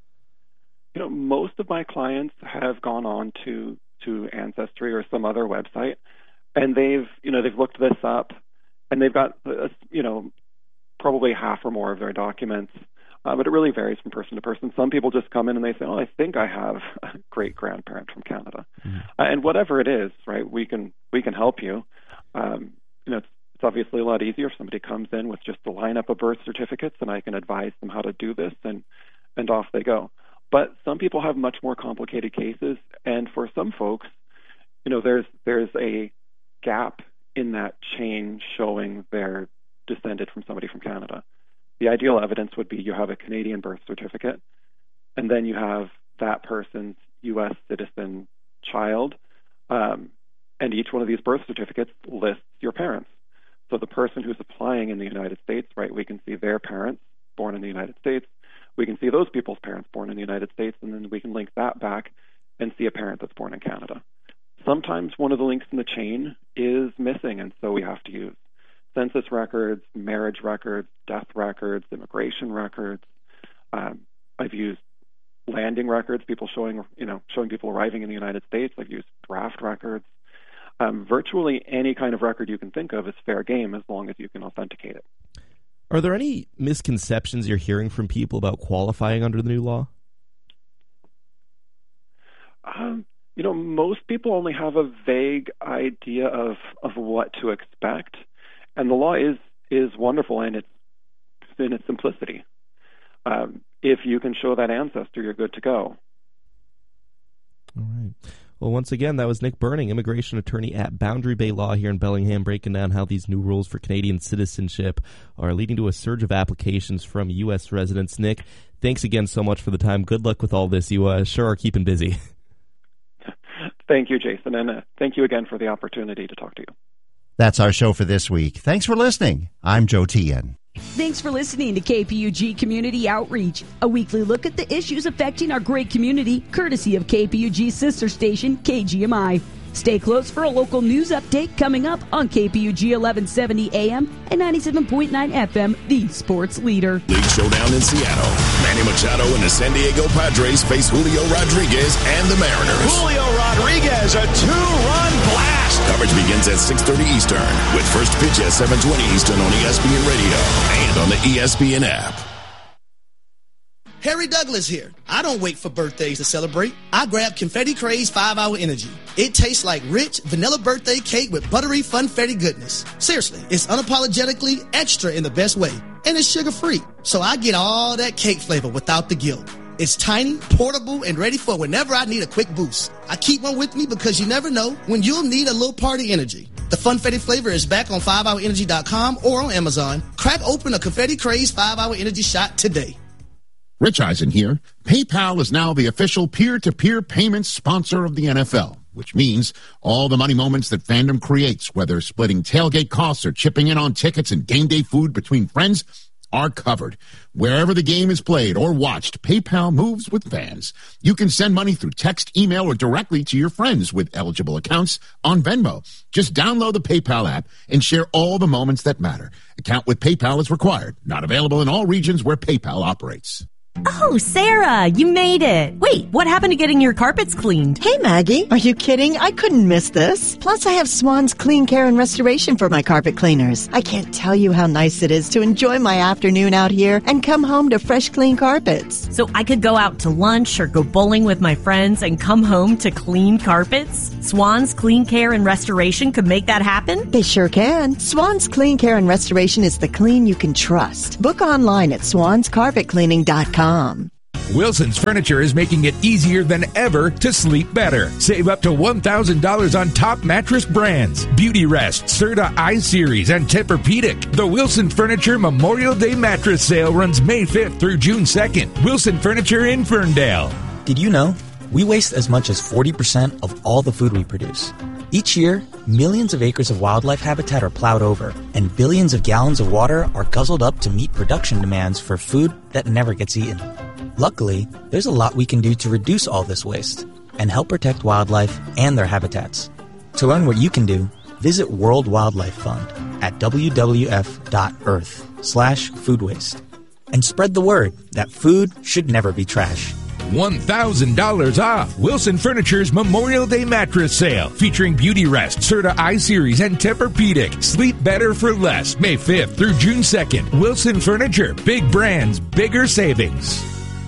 Speaker 20: You know, most of my clients have gone on to, to Ancestry or some other website, and they've, you know, they've looked this up, and they've got, uh, you know, probably half or more of their documents. Uh, but it really varies from person to person. Some people just come in and they say, "Oh, I think I have a great grandparent from Canada," mm-hmm. uh, and whatever it is, right? We can we can help you. Um, you know, it's, it's obviously a lot easier if somebody comes in with just a lineup of birth certificates, and I can advise them how to do this, and and off they go. But some people have much more complicated cases, and for some folks, you know, there's there's a gap in that chain showing they're descended from somebody from Canada. The ideal evidence would be you have a Canadian birth certificate, and then you have that person's U S citizen child, um, and each one of these birth certificates lists your parents. So the person who's applying in the United States, right, we can see their parents born in the United States. We can see those people's parents born in the United States, and then we can link that back and see a parent that's born in Canada. Sometimes one of the links in the chain is missing, and so we have to use census records, marriage records, death records, immigration records. Um, I've used landing records, people showing, you know, showing people arriving in the United States. I've used draft records. Um, virtually any kind of record you can think of is fair game as long as you can authenticate it.
Speaker 18: Are there any misconceptions you're hearing from people about qualifying under the new law?
Speaker 20: Um, you know, most people only have a vague idea of, of what to expect. And the law is is wonderful in its in its simplicity. Um, if you can show that ancestor, you're good to go.
Speaker 18: All right. Well, once again, that was Nick Burning, immigration attorney at Boundary Bay Law here in Bellingham, breaking down how these new rules for Canadian citizenship are leading to a surge of applications from U S residents. Nick, thanks again so much for the time. Good luck with all this. You uh, sure are keeping busy.
Speaker 20: Thank you, Jason, and uh, thank you again for the opportunity to talk to you.
Speaker 15: That's our show for this week. Thanks for listening. I'm Joe Tian.
Speaker 21: Thanks for listening to K P U G Community Outreach, a weekly look at the issues affecting our great community, courtesy of K P U G's sister station, K G M I. Stay close for a local news update coming up on K P U G eleven seventy A M and ninety-seven point nine F M, the sports leader.
Speaker 22: League showdown in Seattle. Manny Machado and the San Diego Padres face Julio Rodriguez and the Mariners.
Speaker 23: Julio Rodriguez, a two-run blast.
Speaker 22: Coverage begins at six thirty Eastern with first pitch at seven twenty Eastern on E S P N Radio and on the E S P N app.
Speaker 24: Harry Douglas here. I don't wait for birthdays to celebrate. I grab Confetti Craze five hour Energy. It tastes like rich vanilla birthday cake with buttery funfetti goodness. Seriously, it's unapologetically extra in the best way. And it's sugar-free, so I get all that cake flavor without the guilt. It's tiny, portable, and ready for whenever I need a quick boost. I keep one with me because you never know when you'll need a little party energy. The Funfetti flavor is back on five hour energy dot com or on Amazon. Crack open a Confetti Craze five hour Energy shot today.
Speaker 25: Rich Eisen here. PayPal is now the official peer-to-peer payments sponsor of the N F L, which means all the money moments that fandom creates, whether splitting tailgate costs or chipping in on tickets and game day food between friends, are covered. Wherever the game is played or watched, PayPal moves with fans. You can send money through text, email, or directly to your friends with eligible accounts on Venmo. Just download the PayPal app and share all the moments that matter. Account with PayPal is required. Not available in all regions where PayPal operates.
Speaker 1: Oh, Sarah, you made it. Wait, what happened to getting your carpets cleaned?
Speaker 2: Hey, Maggie, are you kidding? I couldn't miss this. Plus, I have Swan's Clean Care and Restoration for my carpet cleaners. I can't tell you how nice it is to enjoy my afternoon out here and come home to fresh, clean carpets.
Speaker 1: So I could go out to lunch or go bowling with my friends and come home to clean carpets? Swan's Clean Care and Restoration could make that happen?
Speaker 2: They sure can. Swan's Clean Care and Restoration is the clean you can trust. Book online at swans carpet cleaning dot com.
Speaker 12: Wilson's Furniture is making it easier than ever to sleep better. Save up to one thousand dollars on top mattress brands. Beauty Rest, Serta I-Series, and Tempur-Pedic. The Wilson Furniture Memorial Day Mattress Sale runs May fifth through June second. Wilson Furniture in Ferndale.
Speaker 3: Did you know we waste as much as forty percent of all the food we produce? Each year, millions of acres of wildlife habitat are plowed over, and billions of gallons of water are guzzled up to meet production demands for food that never gets eaten. Luckily, there's a lot we can do to reduce all this waste and help protect wildlife and their habitats. To learn what you can do, visit World Wildlife Fund at w w f dot earth slash food waste and spread the word that food should never be trash.
Speaker 12: one thousand dollars off Wilson Furniture's Memorial Day Mattress Sale, featuring Beauty Rest, Serta I-Series, and Tempur-Pedic. Sleep better for less, May fifth through June second. Wilson Furniture, big brands, bigger savings.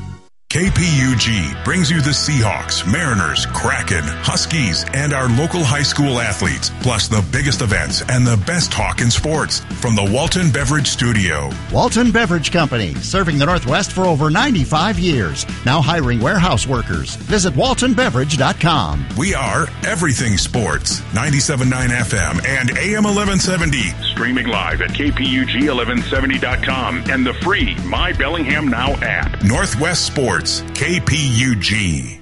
Speaker 14: K P U G brings you the Seahawks, Mariners, Kraken, Huskies, and our local high school athletes, plus the biggest events and the best talk in sports from the Walton Beverage Studio.
Speaker 15: Walton Beverage Company, serving the Northwest for over ninety-five years. Now hiring warehouse workers. Visit walton beverage dot com.
Speaker 14: We are everything sports, ninety-seven point nine F M and A M eleven seventy. Streaming live at K P U G eleven seventy dot com and the free My Bellingham Now app. Northwest Sports. K P U G.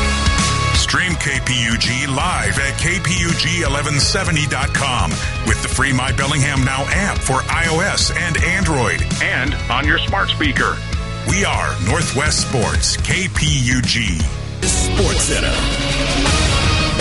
Speaker 14: Stream K P U G live at K P U G eleven seventy dot com with the free My Bellingham Now app for iOS and Android and on your smart speaker. We are Northwest Sports, K P U G.
Speaker 22: Sports Center.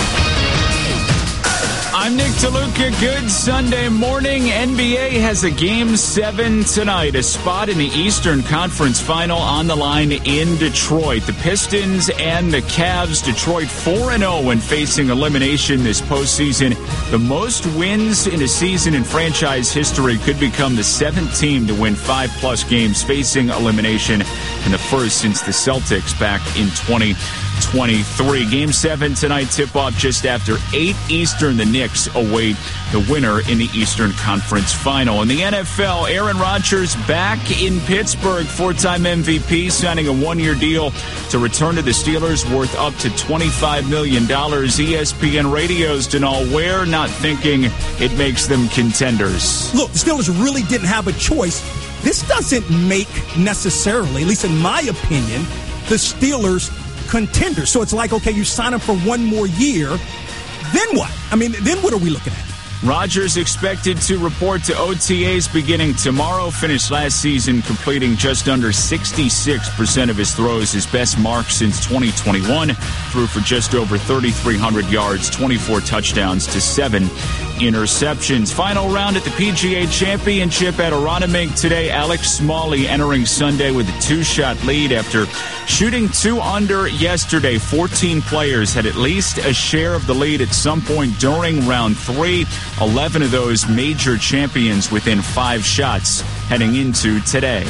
Speaker 4: I'm Nick DeLuca. Good Sunday morning. N B A has a game seven tonight. A spot in the Eastern Conference Final on the line in Detroit. The Pistons and the Cavs. Detroit four and oh when facing elimination this postseason. The most wins in a season in franchise history. Could become the seventh team to win five-plus games facing elimination, and the first since the Celtics back in twenty twenty-three. Game seven tonight, tip-off just after eight Eastern. The Knicks await the winner in the Eastern Conference Final. In the N F L, Aaron Rodgers back in Pittsburgh. Four-time M V P, signing a one-year deal to return to the Steelers worth up to twenty-five million dollars. E S P N Radio's Denal Ware not thinking it makes them contenders.
Speaker 5: Look, the Steelers really didn't have a choice. This doesn't make necessarily, at least in my opinion, the Steelers contenders. So it's like, okay, you sign them for one more year. Then what? I mean, then what are we looking at?
Speaker 4: Rodgers expected to report to O T As beginning tomorrow. Finished last season completing just under sixty-six percent of his throws, his best mark since twenty twenty-one. Threw for just over thirty-three hundred yards, twenty-four touchdowns to seven interceptions. Final round at the P G A Championship at Aronimink today. Alex Smalley entering Sunday with a two-shot lead after shooting two under yesterday. fourteen players had at least a share of the lead at some point during round three. eleven of those major champions within five shots heading into today.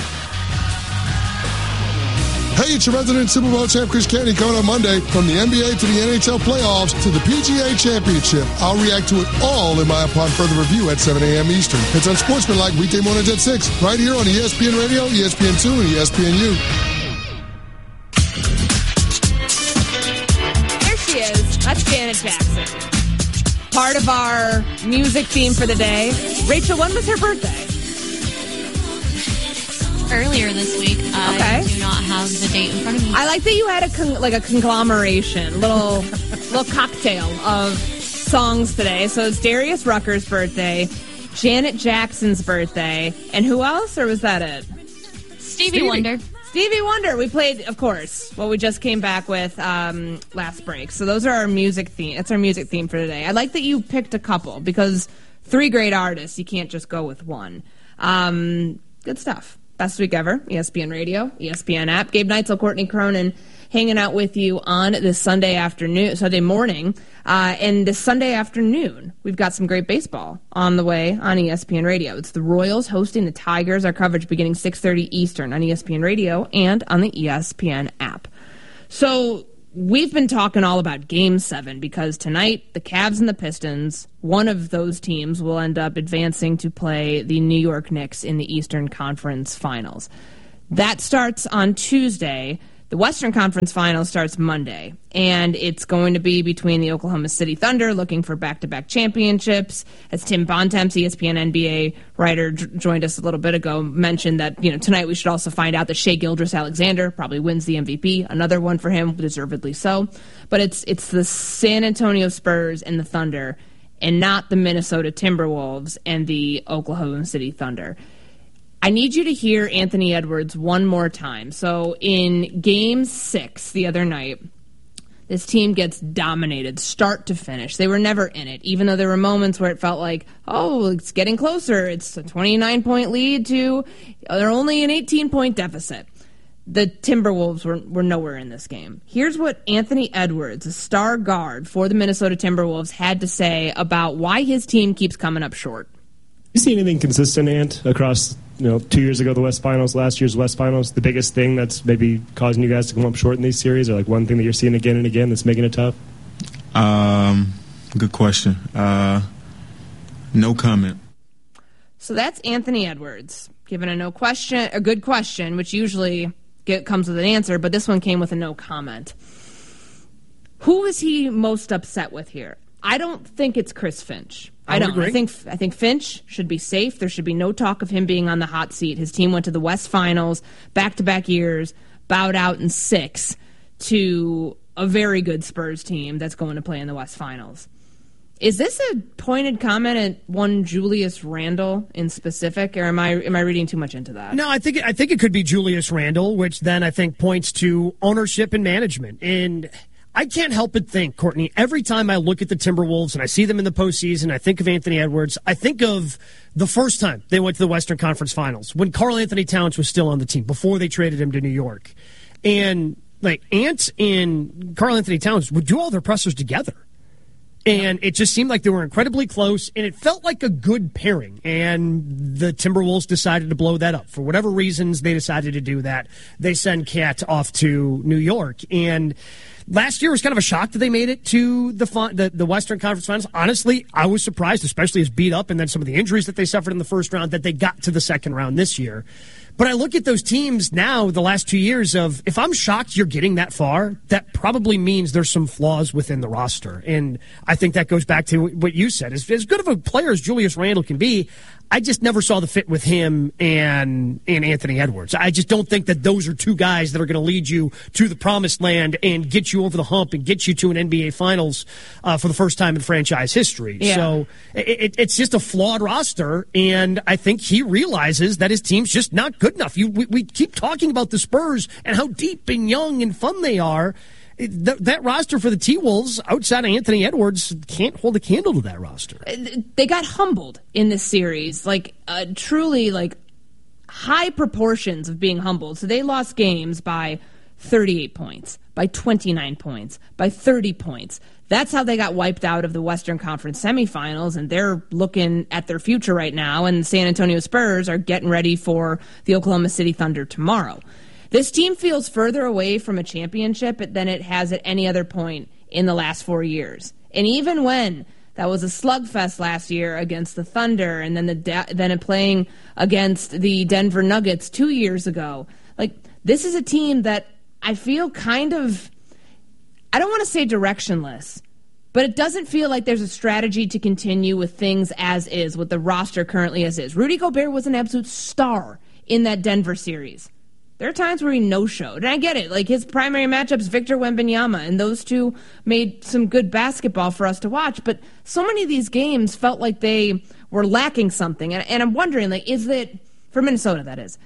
Speaker 26: Hey, it's your resident Super Bowl champ Chris Canty coming on Monday. From the N B A to the N H L playoffs to the P G A Championship. I'll react to it all in my upon further review at seven a.m. Eastern. It's on Sportsmanlike weekday mornings at six, right here on E S P N Radio, E S P N two, and E S P N U.
Speaker 27: There she is. That's Janet Jackson. Part of our music theme for the day. Rachel, when was her birthday?
Speaker 28: Earlier this week. I
Speaker 27: okay.
Speaker 28: do not have the date in front of me.
Speaker 27: I like that you had a con- like a conglomeration, little little cocktail of songs today. So it's Darius Rucker's birthday, Janet Jackson's birthday. And who else, or was that it?
Speaker 28: Stevie,
Speaker 27: Stevie
Speaker 28: Wonder.
Speaker 27: Stevie Wonder. We played, of course, what we just came back with um, last break. So those are our music theme. That's our music theme for today. I like that you picked a couple because three great artists. You can't just go with one. Um, good stuff. Best week ever. E S P N Radio, E S P N app. Gabe Neitzel, Courtney Cronin, hanging out with you on this Sunday afternoon, Sunday morning. Uh, and this Sunday afternoon, we've got some great baseball on the way on E S P N Radio. It's the Royals hosting the Tigers. Our coverage beginning six thirty Eastern on E S P N Radio and on the E S P N app. So we've been talking all about Game seven because tonight, the Cavs and the Pistons, one of those teams will end up advancing to play the New York Knicks in the Eastern Conference Finals. That starts on Tuesday. The Western Conference Finals starts Monday, and it's going to be between the Oklahoma City Thunder looking for back-to-back championships. As Tim Bontemps, E S P N N B A writer, j- joined us a little bit ago, mentioned that, you know, tonight we should also find out that Shai Gilgeous-Alexander probably wins the M V P. Another one for him, deservedly so. But it's it's the San Antonio Spurs and the Thunder, and not the Minnesota Timberwolves and the Oklahoma City Thunder. I need you to hear Anthony Edwards one more time. So in game six the other night, this team gets dominated start to finish. They were never in it, even though there were moments where it felt like, oh, it's getting closer. It's a twenty-nine point lead to, they're only an eighteen point deficit. The Timberwolves were, were nowhere in this game. Here's what Anthony Edwards, a star guard for the Minnesota Timberwolves, had to say about why his team keeps coming up short.
Speaker 6: You see anything consistent, Ant, across, you know, two years ago the West Finals, last year's West Finals? The biggest thing that's maybe causing you guys to come up short in these series, or like one thing that you're seeing again and again that's making it tough?
Speaker 7: Um, good question. Uh, no comment.
Speaker 27: So that's Anthony Edwards given a no question, a good question, which usually get, comes with an answer, but this one came with a no comment. Who is he most upset with here? I don't think it's Chris Finch. I, I don't. Agree. I think I think Finch should be safe. There should be no talk of him being on the hot seat. His team went to the West Finals back-to-back years, bowed out in six to a very good Spurs team that's going to play in the West Finals. Is this a pointed comment at one Julius Randle in specific, or am I am I reading too much into that?
Speaker 8: No, I think I think it could be Julius Randle, which then I think points to ownership and management. And I can't help but think, Courtney, every time I look at the Timberwolves and I see them in the postseason, I think of Anthony Edwards, I think of the first time they went to the Western Conference Finals, when Karl Anthony Towns was still on the team, before they traded him to New York. And, like, Ant and Karl Anthony Towns would do all their pressers together. And it just seemed like they were incredibly close, and it felt like a good pairing. And the Timberwolves decided to blow that up. For whatever reasons, they decided to do that. They send Cat off to New York. And last year was kind of a shock that they made it to the, the the Western Conference Finals. Honestly, I was surprised, especially as beat up and then some of the injuries that they suffered in the first round, that they got to the second round this year. But I look at those teams now, the last two years, of if I'm shocked you're getting that far, that probably means there's some flaws within the roster. And I think that goes back to what you said. As, as good of a player as Julius Randle can be, I just never saw the fit with him and, and Anthony Edwards. I just don't think that those are two guys that are going to lead you to the promised land and get you over the hump and get you to an N B A Finals uh, for the first time in franchise history. Yeah. So it, it, it's just a flawed roster, and I think he realizes that his team's just not good enough. You, we, we keep talking about the Spurs and how deep and young and fun they are. That, that roster for the T-Wolves, outside of Anthony Edwards, can't hold a candle to that roster.
Speaker 27: They got humbled in this series, like uh, truly like high proportions of being humbled. So they lost games by thirty-eight points, by twenty-nine points, by thirty points. That's how they got wiped out of the Western Conference semifinals, and they're looking at their future right now, and the San Antonio Spurs are getting ready for the Oklahoma City Thunder tomorrow. This team feels further away from a championship than it has at any other point in the last four years. And even when that was a slugfest last year against the Thunder, and then the de- then playing against the Denver Nuggets two years ago, like this is a team that I feel kind of, I don't want to say directionless, but it doesn't feel like there's a strategy to continue with things as is, with the roster currently as is. Rudy Gobert was an absolute star in that Denver series. There are times where he no-showed. And I get it. Like, his primary matchup's Victor Wembanyama, and those two made some good basketball for us to watch. But so many of these games felt like they were lacking something. And, and I'm wondering, like, is it, for Minnesota that is,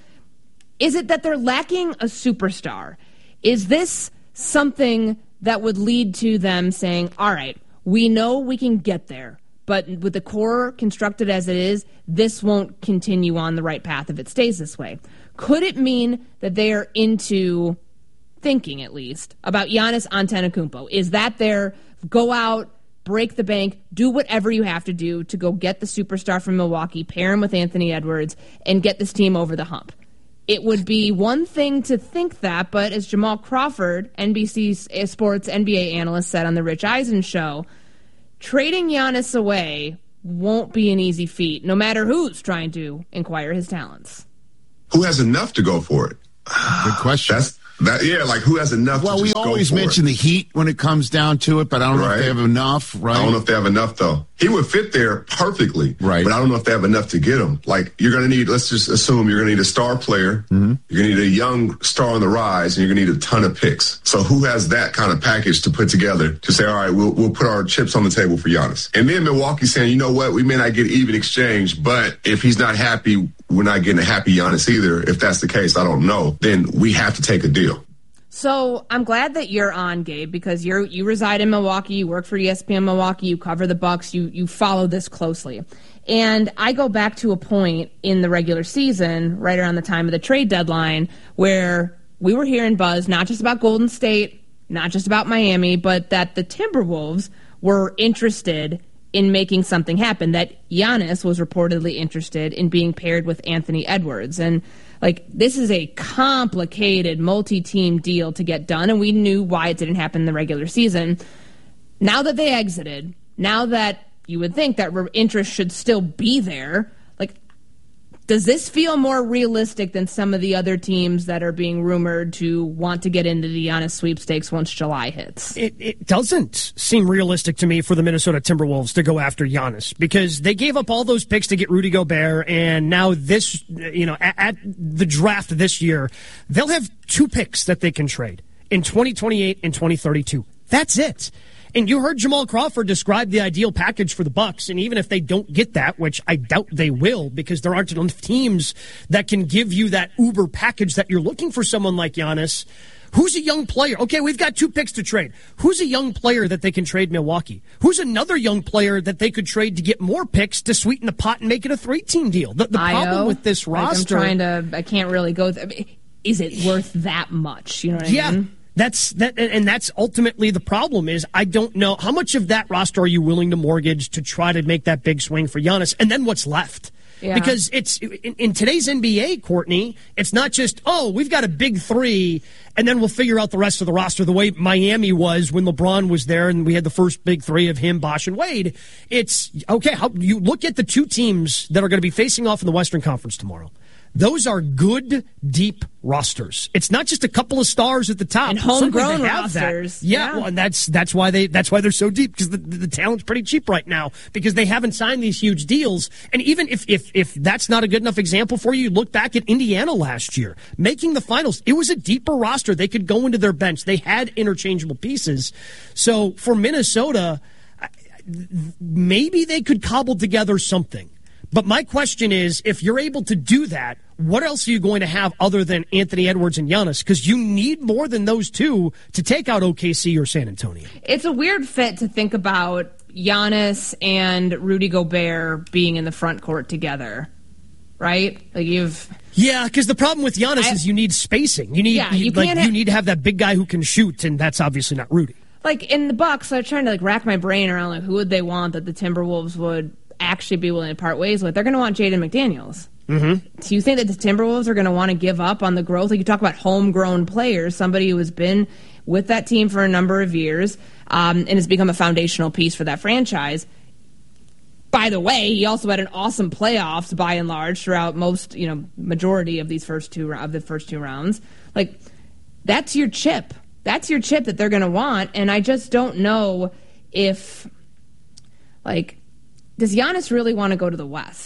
Speaker 27: is it that they're lacking a superstar? Is this something that would lead to them saying, all right, we know we can get there, but with the core constructed as it is, this won't continue on the right path if it stays this way? Could it mean that they are into thinking, at least, about Giannis Antetokounmpo? Is that their go out, break the bank, do whatever you have to do to go get the superstar from Milwaukee, pair him with Anthony Edwards, and get this team over the hump? It would be one thing to think that, but as Jamal Crawford, N B C Sports N B A analyst, said on the Rich Eisen show, trading Giannis away won't be an easy feat, no matter who's trying to acquire his talents.
Speaker 9: Who has enough to go for it?
Speaker 25: Good question.
Speaker 9: That's that. Yeah, like who has enough?
Speaker 25: Well,
Speaker 9: to
Speaker 25: we
Speaker 9: just
Speaker 25: always
Speaker 9: go for
Speaker 25: mention
Speaker 9: it?
Speaker 25: the Heat when it comes down to it, but I don't know
Speaker 9: Right.
Speaker 25: if they have enough. Right?
Speaker 9: I don't know if they have enough though. He would fit there perfectly,
Speaker 25: Right.
Speaker 9: But I don't know if they have enough to get him. Like you're going to need. Let's just assume you're going to need a star player.
Speaker 25: Mm-hmm.
Speaker 9: You're going to need a young star on the rise, and you're going to need a ton of picks. So who has that kind of package to put together to say, all right, we'll we'll put our chips on the table for Giannis? And then Milwaukee saying, you know what, we may not get even exchange, but if he's not happy, we're not getting a happy Giannis either. If that's the case, I don't know. Then we have to take a deal.
Speaker 27: So I'm glad that you're on, Gabe, because you're you reside in Milwaukee, you work for E S P N Milwaukee, you cover the Bucks, you you follow this closely. And I go back to a point in the regular season, right around the time of the trade deadline, where we were hearing buzz not just about Golden State, not just about Miami, but that the Timberwolves were interested in making something happen, that Giannis was reportedly interested in being paired with Anthony Edwards. And like, this is a complicated multi-team deal to get done, and we knew why it didn't happen in the regular season. Now that they exited, now that you would think that interest should still be there, like, does this feel more realistic than some of the other teams that are being rumored to want to get into the Giannis sweepstakes once July hits?
Speaker 8: It, it doesn't seem realistic to me for the Minnesota Timberwolves to go after Giannis, because they gave up all those picks to get Rudy Gobert, and now this, you know, at, at the draft this year, they'll have two picks that they can trade in twenty twenty-eight and twenty thirty-two. That's it. And you heard Jamal Crawford describe the ideal package for the Bucks, and even if they don't get that, which I doubt they will, because there aren't enough teams that can give you that uber package that you're looking for someone like Giannis. Who's a young player? Okay, we've got two picks to trade. Who's a young player that they can trade Milwaukee? Who's another young player that they could trade to get more picks to sweeten the pot and make it a three-team deal? The, the problem with this roster...
Speaker 27: Like I'm trying to... I can't really go... Th- is it worth that much? You know what I
Speaker 8: yeah.
Speaker 27: mean?
Speaker 8: That's that, and that's ultimately the problem. Is I don't know how much of that roster are you willing to mortgage to try to make that big swing for Giannis, and then what's left? Yeah. Because it's in, in today's N B A, Courtney, it's not just, oh, we've got a big three, and then we'll figure out the rest of the roster the way Miami was when LeBron was there, and we had the first big three of him, Bosh, and Wade. It's okay. How you look at the two teams that are going to be facing off in the Western Conference tomorrow. Those are good, deep rosters. It's not just a couple of stars at the top.
Speaker 27: And homegrown
Speaker 8: rosters.
Speaker 27: That.
Speaker 8: Yeah,
Speaker 27: yeah.
Speaker 8: Well, and that's that's why they that's why they're so deep, because the, the, the talent's pretty cheap right now, because they haven't signed these huge deals. And even if if if that's not a good enough example for you, look back at Indiana last year, making the finals. It was a deeper roster. They could go into their bench. They had interchangeable pieces. So for Minnesota, maybe they could cobble together something. But my question is, if you're able to do that, what else are you going to have other than Anthony Edwards and Giannis? Because you need more than those two to take out O K C or San Antonio.
Speaker 27: It's a weird fit to think about Giannis and Rudy Gobert being in the front court together, right? Like you've...
Speaker 8: Yeah, because the problem with Giannis I, is you need spacing. You need
Speaker 27: yeah, you,
Speaker 8: you, like,
Speaker 27: can't
Speaker 8: you
Speaker 27: ha-
Speaker 8: need to have that big guy who can shoot, and that's obviously not Rudy.
Speaker 27: Like in the Bucks, I was trying to like rack my brain around like who would they want that the Timberwolves would actually be willing to part ways with. They're going to want Jaden McDaniels.
Speaker 8: Mm-hmm.
Speaker 27: Do you think that the Timberwolves are going to want to give up on the growth? Like you talk about homegrown players, somebody who has been with that team for a number of years um, and has become a foundational piece for that franchise. By the way, he also had an awesome playoffs by and large throughout most, you know, majority of these first two of the first two rounds. Like that's your chip. That's your chip that they're going to want, and I just don't know if like. Does Giannis really want to go to the West?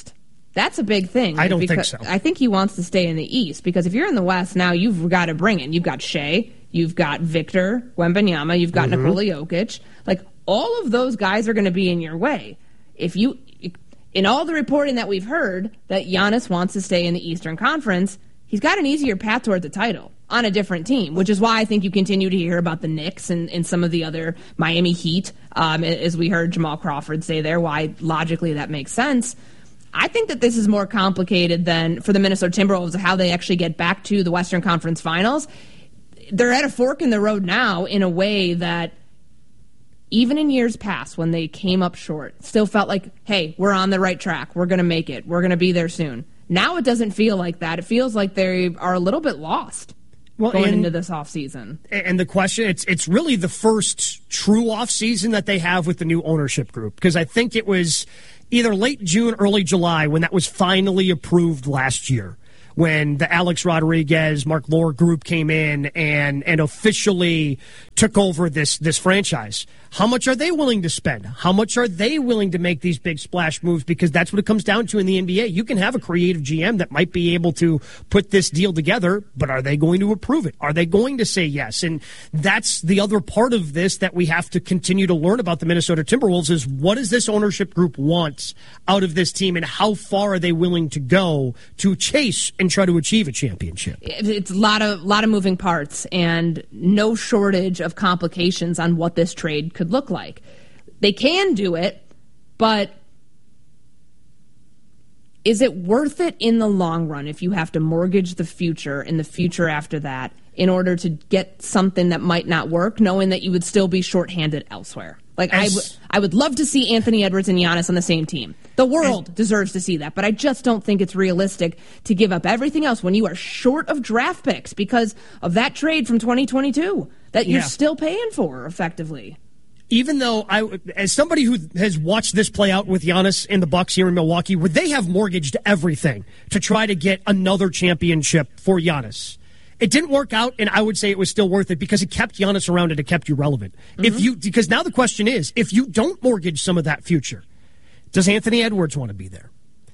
Speaker 27: That's a big thing.
Speaker 8: I don't think
Speaker 27: because
Speaker 8: so.
Speaker 27: I think he wants to stay in the East because if you're in the West now, you've got to bring in. You've got Shea, you've got Victor Wembanyama, you've got mm-hmm. Nikola Jokic. Like, all of those guys are going to be in your way. If you, in all the reporting that we've heard that Giannis wants to stay in the Eastern Conference, he's got an easier path toward the title on a different team, which is why I think you continue to hear about the Knicks and, and some of the other Miami Heat, um, as we heard Jamal Crawford say there, why logically that makes sense. I think that this is more complicated than for the Minnesota Timberwolves how they actually get back to the Western Conference Finals. They're at a fork in the road now in a way that even in years past when they came up short, still felt like, hey, we're on the right track. We're going to make it. We're going to be there soon. Now it doesn't feel like that. It feels like they are a little bit lost well, going and, into this offseason.
Speaker 8: And the question, it's it's really the first true offseason that they have with the new ownership group because I think it was either late June, early July when that was finally approved last year. When the Alex Rodriguez, Mark Lore group came in and and officially took over this this franchise. How much are they willing to spend? How much are they willing to make these big splash moves? Because that's what it comes down to in the N B A. You can have a creative G M that might be able to put this deal together, but are they going to approve it? Are they going to say yes? And that's the other part of this that we have to continue to learn about the Minnesota Timberwolves is what does this ownership group want out of this team and how far are they willing to go to chase and try to achieve a championship?
Speaker 27: It's a lot of, lot of moving parts and no shortage of complications on what this trade could look like. They can do it, but is it worth it in the long run if you have to mortgage the future and the future after that in order to get something that might not work, knowing that you would still be shorthanded elsewhere? Like, As, I, w- I would love to see Anthony Edwards and Giannis on the same team. The world deserves to see that, but I just don't think it's realistic to give up everything else when you are short of draft picks because of that trade from twenty twenty-two that you're yeah. still paying for, effectively.
Speaker 8: Even though, I, as somebody who has watched this play out with Giannis and the Bucks here in Milwaukee, where they have mortgaged everything to try to get another championship for Giannis. It didn't work out, and I would say it was still worth it because it kept Giannis around and it kept you relevant. Mm-hmm. If you, because now the question is, if you don't mortgage some of that future, does Anthony Edwards want to be there?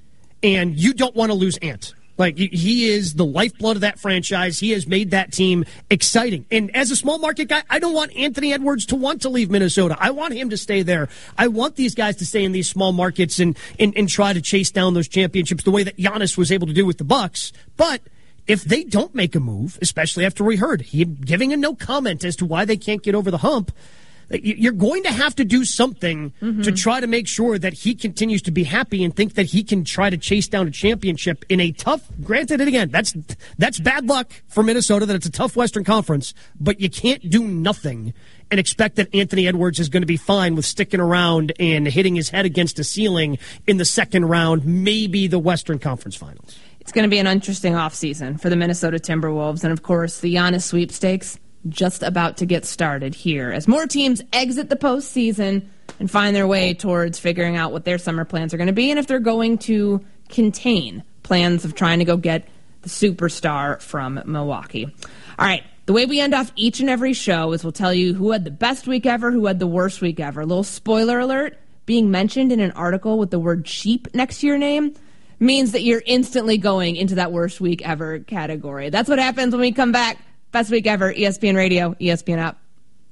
Speaker 8: And you don't want to lose Ant. Like, he is the lifeblood of that franchise. He has made that team exciting. And as a small market guy, I don't want Anthony Edwards to want to leave Minnesota. I want him to stay there. I want these guys to stay in these small markets and, and, and try to chase down those championships the way that Giannis was able to do with the Bucks. But if they don't make a move, especially after we heard him giving a no comment as to why they can't get over the hump, you're going to have to do something mm-hmm. to try to make sure that he continues to be happy and think that he can try to chase down a championship in a tough, granted, and again, that's that's bad luck for Minnesota that it's a tough Western Conference, but you can't do nothing and expect that Anthony Edwards is going to be fine with sticking around and hitting his head against a ceiling in the second round, maybe the Western Conference Finals.
Speaker 27: It's going to be an interesting offseason for the Minnesota Timberwolves, and of course, the Giannis sweepstakes just about to get started here as more teams exit the postseason and find their way towards figuring out what their summer plans are going to be and if they're going to contain plans of trying to go get the superstar from Milwaukee. All right, the way we end off each and every show is we'll tell you who had the best week ever, who had the worst week ever. A little spoiler alert, being mentioned in an article with the word cheap next to your name means that you're instantly going into that worst week ever category. That's what happens when we come back. Best week ever, E S P N Radio, E S P N app.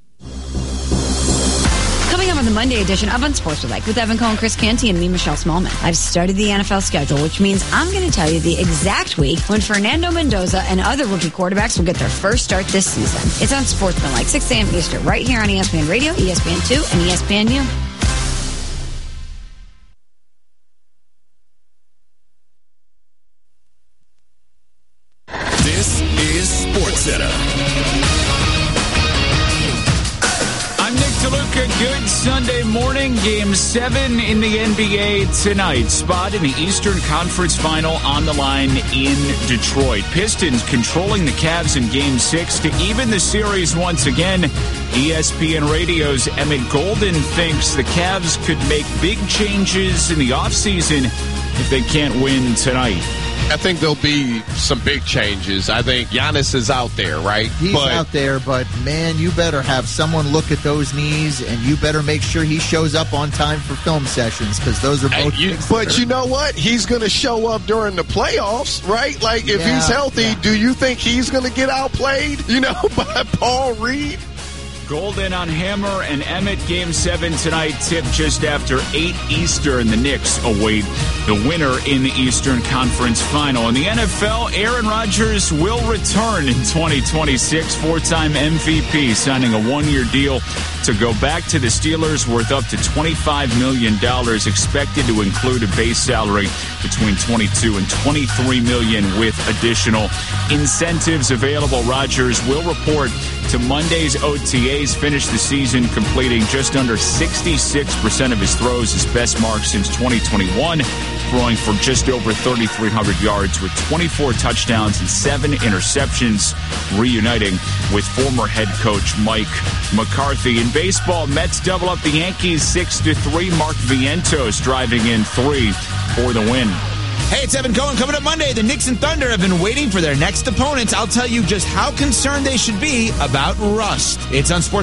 Speaker 10: Coming up on the Monday edition of Unsportsmanlike with Evan Cohen, Chris Canty, and me, Michelle Smallman. I've studied the N F L schedule, which means I'm going to tell you the exact week when Fernando Mendoza and other rookie quarterbacks will get their first start this season. It's Unsportsmanlike, six a.m. Eastern, right here on E S P N Radio, E S P N two, and E S P N U.
Speaker 22: This is SportsCenter.
Speaker 4: I'm Nick DeLuca. Good Sunday morning. Game seven in the N B A tonight. Spot in the Eastern Conference Final on the line in Detroit. Pistons controlling the Cavs in Game six to even the series once again. E S P N Radio's Emmett Golden thinks the Cavs could make big changes in the offseason if they can't win tonight.
Speaker 11: I think there'll be some big changes. I think Giannis is out there, right?
Speaker 13: He's but, out there, but, man, you better have someone look at those knees, and you better make sure he shows up on time for film sessions, because those are both
Speaker 11: you, But you know what? He's going to show up during the playoffs, right? Like, if
Speaker 13: yeah,
Speaker 11: he's healthy,
Speaker 13: yeah.
Speaker 11: do you think he's going to get outplayed, you know, by Paul Reed?
Speaker 4: Golden on Hammer and Emmett. Game seven tonight, tip just after eight Eastern. The Knicks await the winner in the Eastern Conference Final. In the N F L, Aaron Rodgers will return in twenty twenty-six. Four-time M V P signing a one-year deal to go back to the Steelers worth up to twenty-five million dollars, expected to include a base salary between twenty-two and twenty-three million dollars with additional incentives available. Rodgers will report to Monday's O T As, finished the season completing just under sixty-six percent of his throws, his best mark since twenty twenty-one, throwing for just over thirty-three hundred yards with twenty-four touchdowns and seven interceptions, reuniting with former head coach Mike McCarthy. In baseball, Mets double up the Yankees six to three. Mark Vientos driving in three for the win.
Speaker 16: Hey, it's Evan Cohen. Coming up Monday, the Knicks and Thunder have been waiting for their next opponents. I'll tell you just how concerned they should be about rust. It's on Sports.